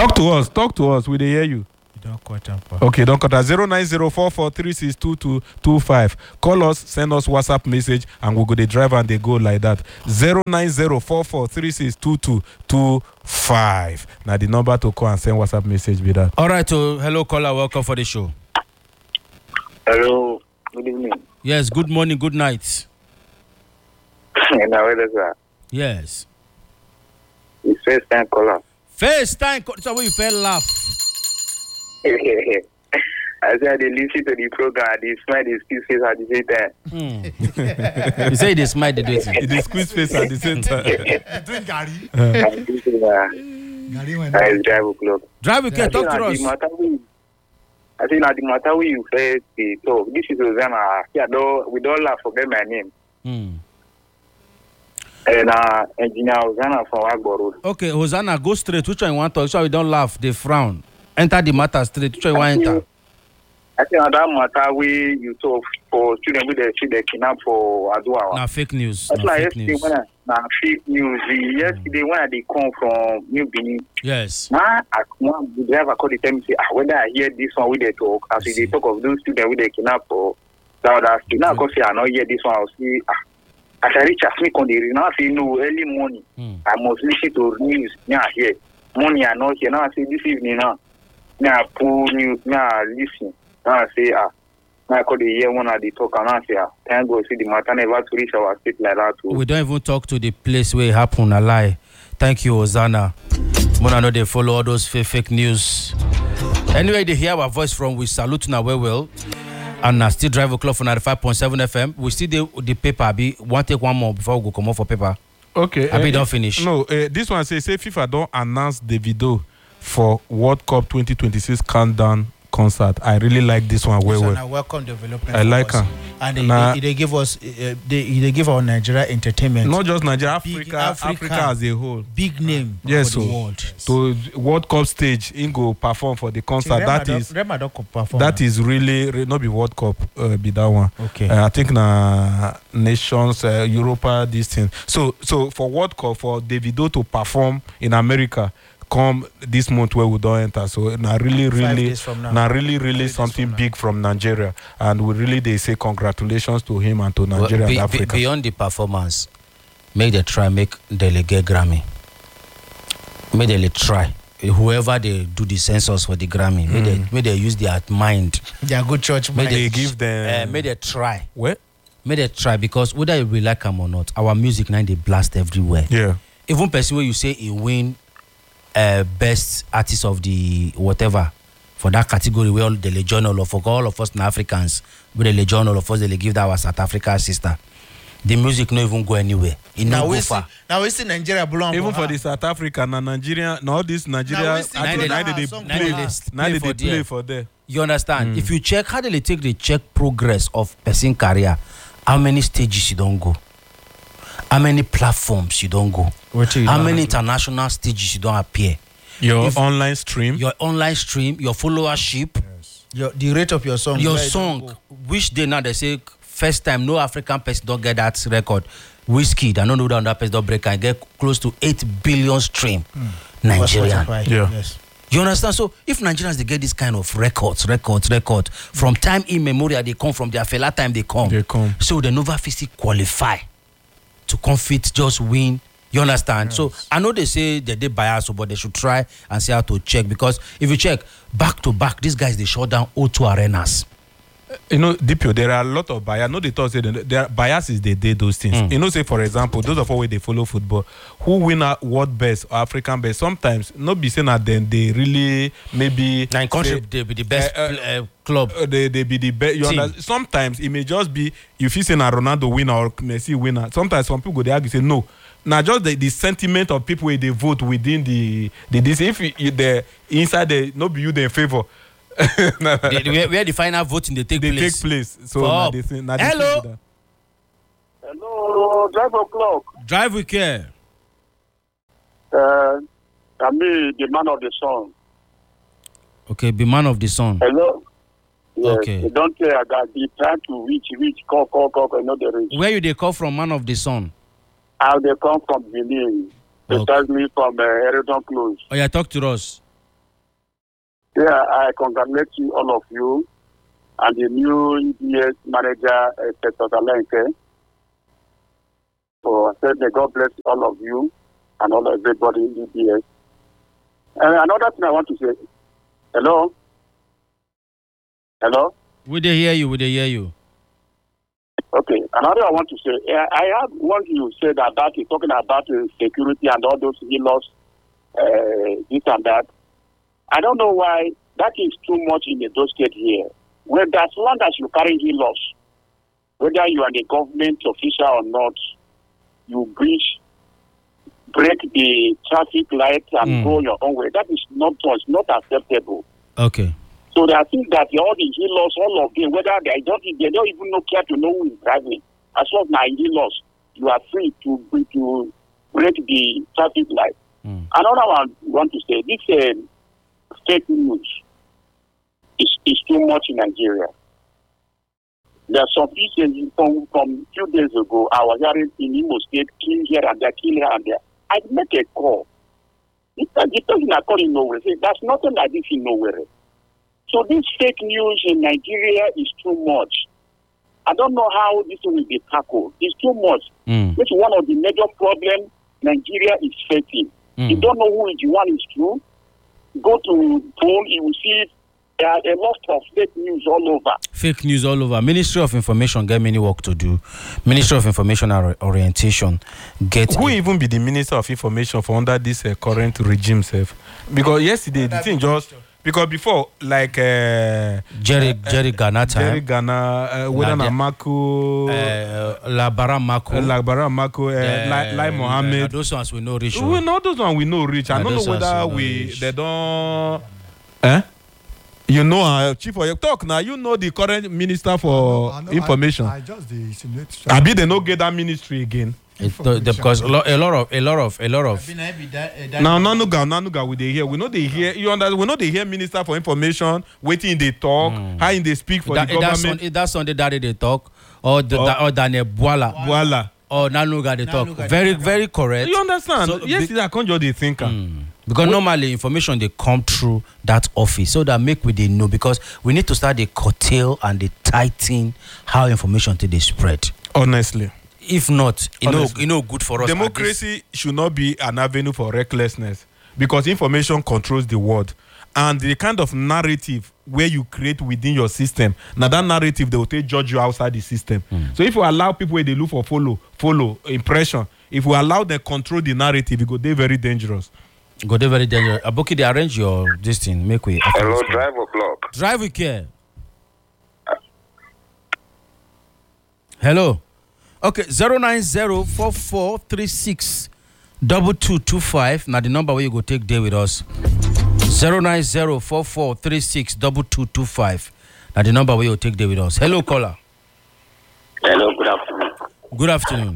Talk to us. Talk to us. We dey hear you. Don't cut up. Okay, don't cut us. zero nine zero four four three six two two two five. Call us, send us WhatsApp message, and we'll go the drive and they go like that. zero nine zero four four three six two two two five. Now the number to call and send WhatsApp message with that. All right, so hello caller, welcome for the show. Hello, good evening. Yes, good morning, good night. Now, where is that? Yes. It's first time caller. First time, co- so when you fell laugh. I said they listen to the program, they smile, they squeeze face at the same time. Mm. You say they smile, they do it. They squeeze face at the same time. Drink Gary. And this is, uh, Gary went uh, it's drive o'clock. Drive, we can talk to I us. think na the matter we- I think now the matter we you first dey talk. This is Rosanna. Yeah, though we don't laugh forget my name. Mm. And uh, engineer Rosanna from Agbo Road. Okay, Hosanna, go straight. Which one you want to talk? So we don't laugh, they frown. Enter the matter straight. Which one you want to enter? I think that matter we you talk for students with the see the kidnap for Aduawa. Now fake news. That's Now like fake yesterday news. when I na fake news. Mm. Yesterday when I dey come from New Benin, Yes. now I one the driver called the tell me say ah whether I hear this one with the talk as we dey talk of those students with the kidnap for that would ask now because say I not hear this one I'll see ah as I reach as me on the now say no early morning Mm. I must listen to news now here morning I not here now I say this evening now now I pull news now I listen now I say ah. I call the year one at the talk and I say, thank God, see the matter never to reach our state like that. Too. We don't even talk to the place where it happened. A lie. Thank you, Hosanna. Mona know they follow all those fake, fake news. Anyway, they hear our voice from we salute now well well. And uh, still drive o'clock for ninety-five point seven F M. We still the, the paper. Be one take one more before we go come out for paper. Okay. I be uh, don't finish. No, uh, this one say say FIFA don't announce Davido for World Cup twenty twenty-six countdown concert. I really like this one well well. So welcome development. I like her. her. And they, Nah. they, they give us uh, they, they give our Nigeria entertainment. Not just Nigeria, Big Africa, Africa. Africa as a whole. Big name Yes, for the so world. to World Cup stage, in go perform for the concert. Rema That don't- is Rema don't co- perform that now. is really, really not be World Cup, uh, be that one. Okay. Uh, I think na nations, uh, Europa, this thing. So, so for World Cup, for Davido to perform in America, come this month where we don't enter. So na really, Five really, days from now. na really, really days something from now. big from Nigeria, and we really they say congratulations to him and to Nigeria Well, be- and be- Africa. beyond the performance, make they try make delegate Grammy. Make they try. Whoever they do the census for the Grammy, may they may they use their mind. They are good church May mind. they give them Uh, may they try. what? May they try because whether we like them or not, our music now they blast everywhere. Yeah. Even person where you say he win uh, best artist of the whatever for that category where all the legion all of all of us in Africans with the legion all of us they give that our South Africa sister. The music no even go anywhere. It Now no we go see, far. now we see Nigeria belong. Even for the South Africa and Nigeria, now this Nigeria, Now we still I do think that now they song play, for now her. they Play for play there. for there. You understand? If you check how they take the check progress of person career, how many stages you don't go, how many platforms you don't go, What you how don't many have to- international stages you don't appear, Your If- online stream. your online stream, your followership, your, the rate of your song. your where it don't song. go. Which day now they say first time no African person don't get that record. Whiskey, I don't know that that person don't break and get close to eight billion stream. Nigerian. Spotify, Yeah. Yes. You understand? So if Nigerians they get this kind of records, records, record from time immemorial, they come from their fella time they come. They come. So they never physically qualify to compete, just win. You understand? So I know they say that they bias, but they should try and see how to check because if you check back to back, these guys they shut down O two arenas. You know, D P O, there are a lot of bias. No, they thought say that there are biases they did those things. Mm. You know, say for example, those of us where they follow football, who win a world best or African best. Sometimes not be saying that then they really maybe Now in country say, they be the best uh, uh, pl- uh, club. uh, they they be the best. You Team. understand? Sometimes it may just be if you say na Ronaldo winner or Messi winner. Sometimes some people go they argue say no. Now just the, the sentiment of people where they vote within the the this if you, you, the inside the no be you they in favor. the, the, where, where the final voting they take they place. take place. So For na up. the thing- na the Hello? thing be that. Hello, drive o'clock. Drive with care. Uh, I mean, the man of the song. Okay, be man of the sun. Hello. Yes, Okay. They don't say that they try to reach, reach, call, call, call, call, not the reach. Where you they call from man of the sun? How they come from Benin. They Okay. tell me from uh, Eredon Close. Oh yeah, talk to us. Yeah, I congratulate you, all of you, and the new E D S manager, Inspector Talenke. So I said, may God bless all of you and all everybody in E D S. And another thing I want to say, hello? Hello? We they hear you, we they hear you. Okay, another I want to say, I I have one you said about it, talking about uh, security and all those laws, uh, this and that. I don't know why that is too much in the Edo State here. Well, as long as you carry laws, whether you are the government official or not, you breach, break the traffic light and Mm. go your own way. That is not it's not acceptable. Okay. So I think that all the laws, all of them, whether they don't, they don't even know care to know who is driving. As long as Nigerian laws, you are free to to break the traffic light. Mm. Another one I want to say, this uh, fake news is is too much in Nigeria. There are some people from from few days ago, I was hearing in Imo State, kill here and there, kill here and there. I make a call. The person I call in nowhere, say, there's nothing like this in nowhere. So this fake news in Nigeria is too much. I don't know how this will be tackled. It's too much. Mm. This is one of the major problems Nigeria is facing. Mm. You don't know who is the one is true. Go to poll, you will see there are a lot of fake news all over. Fake news all over. Ministry of Information get many work to do. Ministry of Information and Orientation get. Who a- even be the Minister of Information for under this uh, current regime, sef? Because yesterday the thing just because before like uh, Jerry Jerry Ghana time. Jerry Ghana, uh, whether Nadia- na Mako, uh, Labara Mako. uh, Lagbara Mako, uh, uh, Lai Lai uh, Mohammed. those ones we know reach. We know those one we know rich. I Nah, don't know those ones whether we know we reach. they don't. Eh? You know, uh, Chief of your talk now. You know the current minister for I know, information. I, I just the insinuate. Abi they no get that ministry again. It, the, the, because a lot, a lot of a lot of a lot of Now, Nanuga, Nanuga, we they hear. We know they hear. You understand? We know they hear minister for information waiting they talk, how in they speak for that, the that's government. on, that's Sunday that they talk or the, Oh. that, or Daniel Boala Voila. or Nanuga they talk. Nanuga Very they talk. very correct. You understand? So, Yesterday, I can't just they think. am. Because normally information they come through that office so that make we they know because we need to start the curtail and the tighten how information to they spread. Honestly, If not, you know, Honestly. you know, good for us. at this- democracy should not be an avenue for recklessness because information controls the world. And the kind of narrative where you create within your system, now that narrative they will take judge you outside the system. So if you allow people where they look for follow, follow impression, if we allow them control the narrative, it go they very dangerous. Go there very dangerous. Aboki, they arrange your this thing. Make way. Hello, drive o'clock. Drive with care. Hello. Okay, zero nine zero four four three six double two two five. Now the number where you go take day with us. Zero nine zero four four three six double two two five. Now the number where you take day with us. Hello, caller. Hello, good afternoon. Good afternoon.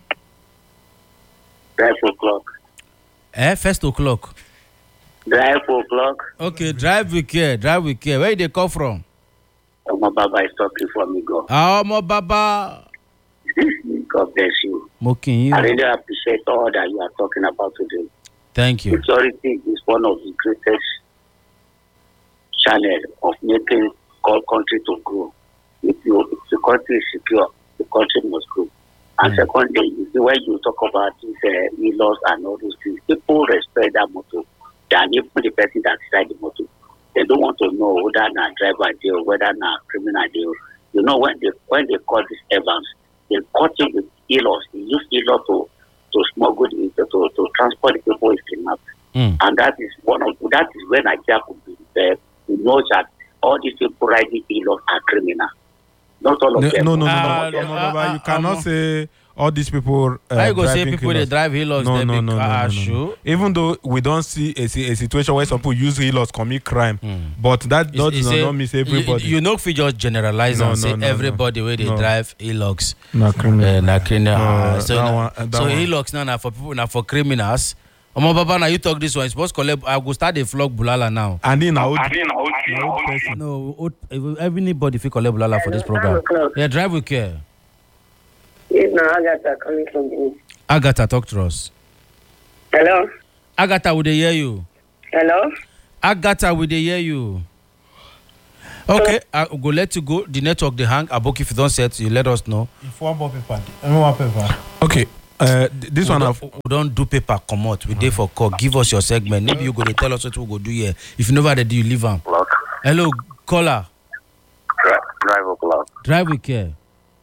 Drive o'clock. Eh, first o'clock. Drive o'clock. Okay, drive with care. Drive with care. Where they come from? My Baba is talking for me, God. Ah, mo baba. God bless you. Mokin I you. really appreciate all that you are talking about today. Thank you. Security is one of the greatest channels of making our country to grow. If, you, if the country is secure, the country must grow. And Mm. secondly, you see, when you talk about these uh, e-laws and all those things, people respect that motto than even the person that inside the motto. They don't want to know whether na driver deal, whether na criminal deal. You know, when they when they call these Evans, they cut him with e-laws. They use e-law to to smuggle the, to, to to transport the people is kidnapped. Mm. And that is one of that is when Nigeria could be there. We know that all these people riding e-laws are criminal. Not all of No, them. no, no, no, Ah, no, no, no, ah, no, ah, you cannot ah, say all these people. Uh, How you go say driving people they kilos. drive Hilux? No, they no, be no, no, no, car no, no. shoe? Even though we don't see a, si- a situation where some people use healers commit crime, but that It's- does it's not a- not mean say everybody. You, you know, if you just generalize No, and say no, no, everybody no. where they No. drive Hilux, na criminal. uh, na criminal. No, Ah, so that na- one- that so one. Hilux now na for people, na for criminals. Omo Baba, now you talk this one. It's supposed to collect. I go start the flog bulala now. And then now, No, old- everybody feel collect bulala for this program. o'clock. Yeah, drive with care. Yes, now Agatha coming from the Agatha, talk to us. Hello? Agatha, would they hear you? Hello? Agatha, we dey hear you. Okay, I go let you go. The network they hang. Aboki, if you don't set, you let us know. If one more paper, one paper. Okay. Uh, th- this we one don't, I've, we don't do paper come out. We dey for call. Give us your segment. Maybe you go to tell us what we go do here. If you never ready, you leave them. Hello, caller. Drive o'clock. Drive with care.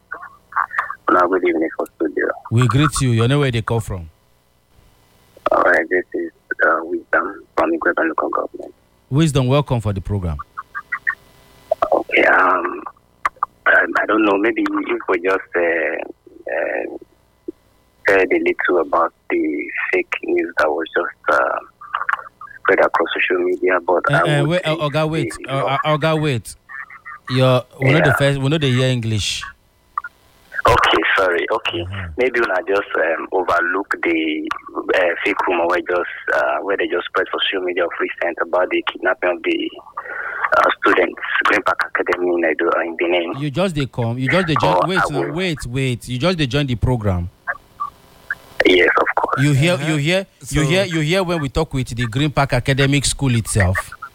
Now, good evening for studio. We greet you. You know where they come from. All right, this is uh, Wisdom from Igweba local government. Wisdom, welcome for the program. Okay, um, I, I don't know, maybe if we just uh, uh, said a little about the fake news that was just uh, spread across social media, but Uh, I uh, would wait, say uh, Oga, wait. the- Uh, uh, Oga, wait. You're, we know the Yeah. first. We know they hear English. Okay, sorry. Okay, maybe when I just um, overlook the uh, fake rumor where just uh, where they just spread for social media of recent about the kidnapping of the uh, students, Green Park Academy in Edo, uh, in Benin. You just they come. You just they join. Oh, Wait, I no, will. wait, wait. You just they join the program. Yes, of course. You hear, Uh-huh. you hear, you So- hear, you hear when we talk with the Green Park Academic School itself.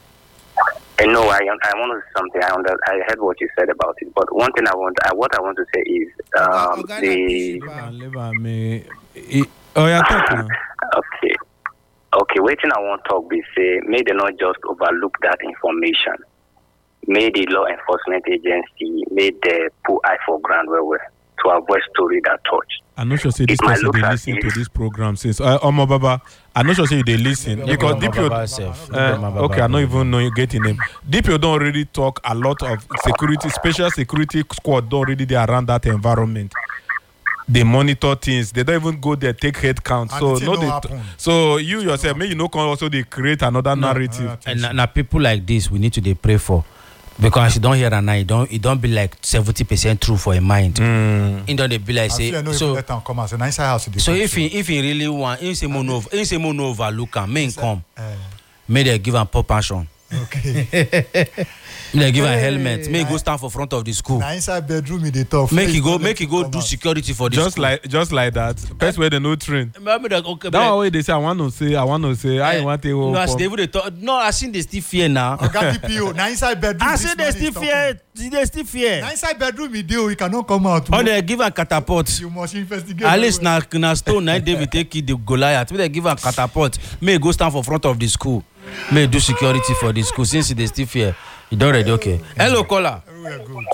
And no, I I want to say something. I under, I heard what you said about it, but one thing I want I, what I want to say is um, Oga, the Oga, Leave am, me. I- Oh, yeah, talk now. okay okay waiting. I want to talk be say may they not just overlook that information. May the law enforcement agency made the put eye for ground where we to avoid story that touch. I'm not sure say this It might person look they as listen to if- this program since. Uh, Omo Baba, I'm not sure say they listen because D P O. Uh, okay, I don't even know you getting name. D P O don't already talk a lot of security, special security squad don't already they around that environment. They monitor things. They don't even go there take head count. And So the thing no, no they happen. so you yourself, maybe you know, can also they create another narrative. And now, now people like this, we need to they pray for, because you don't hear and it don't it don't be like seventy percent true for a mind. Mm. It don't they be like I feel I say no even so. let am come as a nice house. So if he if he really want, he say mono, he say mono overlook am, may him come, Uh, may they give him pop pension, okay. may they give him helmet, may he go stand for front of the school, Na inside bedroom he dey talk. make he Face go no make he let go come do out. security for the Just school. like just like that. First where they no train. Remember that, okay, That one way they say I want to say I want to say I want to no, as go. they even dey talk, no, I seen they still fear now. Oga D P O na inside bedroom. I this say they man still is fear, talking. they still fear. Na inside bedroom he dey o, he cannot come out. Or they give am catapult. You must investigate. At very least well. na na stone na David take kill the Goliath. May they give am catapult. May he go stand for front of the school. May he do security for the school since they still fear. He don ready okay. Hello caller. Everywhere good.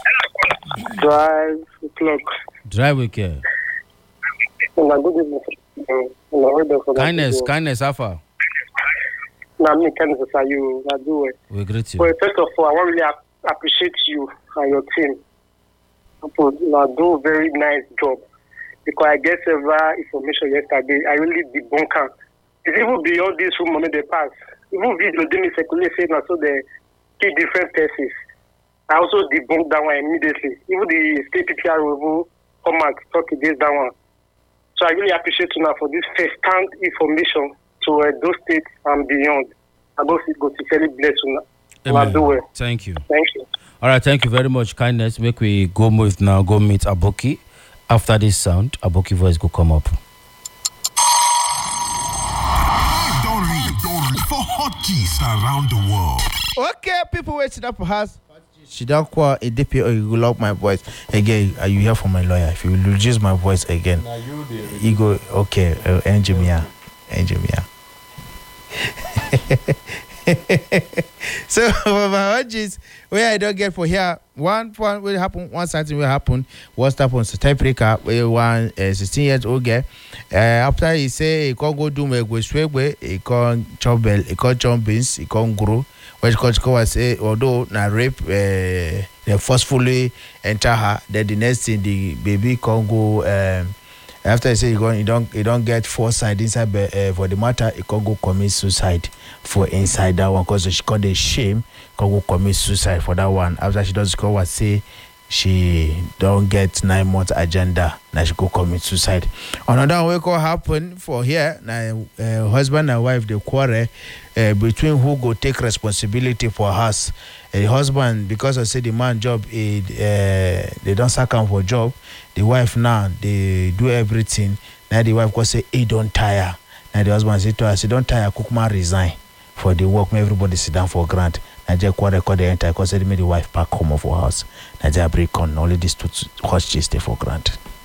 Drive o'clock. Drive with care. Una good evening. Una well done for that Kindness, video. kindness, Alpha. Na me kindness for you. Na do well. We greet you. Well, first of all, I want really ap- appreciate you and your team. People na do a very nice job because I get several information yesterday. I really debunk am. It's even beyond this rumor they pass. Even video they me circulate say na so they kill different persons. I also debunked that one immediately. Even the state P P R will come out talk against that one. So I really appreciate you now for this first-hand information to uh, those states and beyond. I go go to very bless you now. Una do well. Thank you. Thank you. All right, thank you very much, kindness. Make we go move now. Go meet Aboki. After this sound, Aboki voice go come up. Don't read, don't read for hot gist around the world. Okay, people waiting up for us. She don't call a D P O. You will lock my voice again. Are you here for my lawyer? If you will reduce my voice again, you go okay. Uh, engineer, engineer. So for my urges, where I don't get for here, one point will happen, one something will happen. What's happened to Typica, where one uh, sixteen years old girl, uh, after he say he can't go do my go straight way, he can't chop bell, he can't chop beans, he can't grow. Which coach go say, although na rape, uh, they forcefully enter her, then the next thing the baby can't go. Um, after he say he go, he don't, he don't get foresight inside uh, for the matter, he can't go commit suicide for inside that one because she got the shame, can't go commit suicide for that one. After she does go, what say she don't get nine months agenda, now she go commit suicide. Another way could happen for here, now uh, husband and wife they quarrel uh, between who go take responsibility for us. The husband, because I say the man job, it, uh, they don't sack him for job. The wife now they do everything. Now the wife go say he don't tire. Now the husband say to her, say don't tire, cook man resign for the work, make everybody sit down for grant. Nigeria kwa record the entire because they made the wife back home of our house. Nigeria break on only these two hot cheese stay for grant.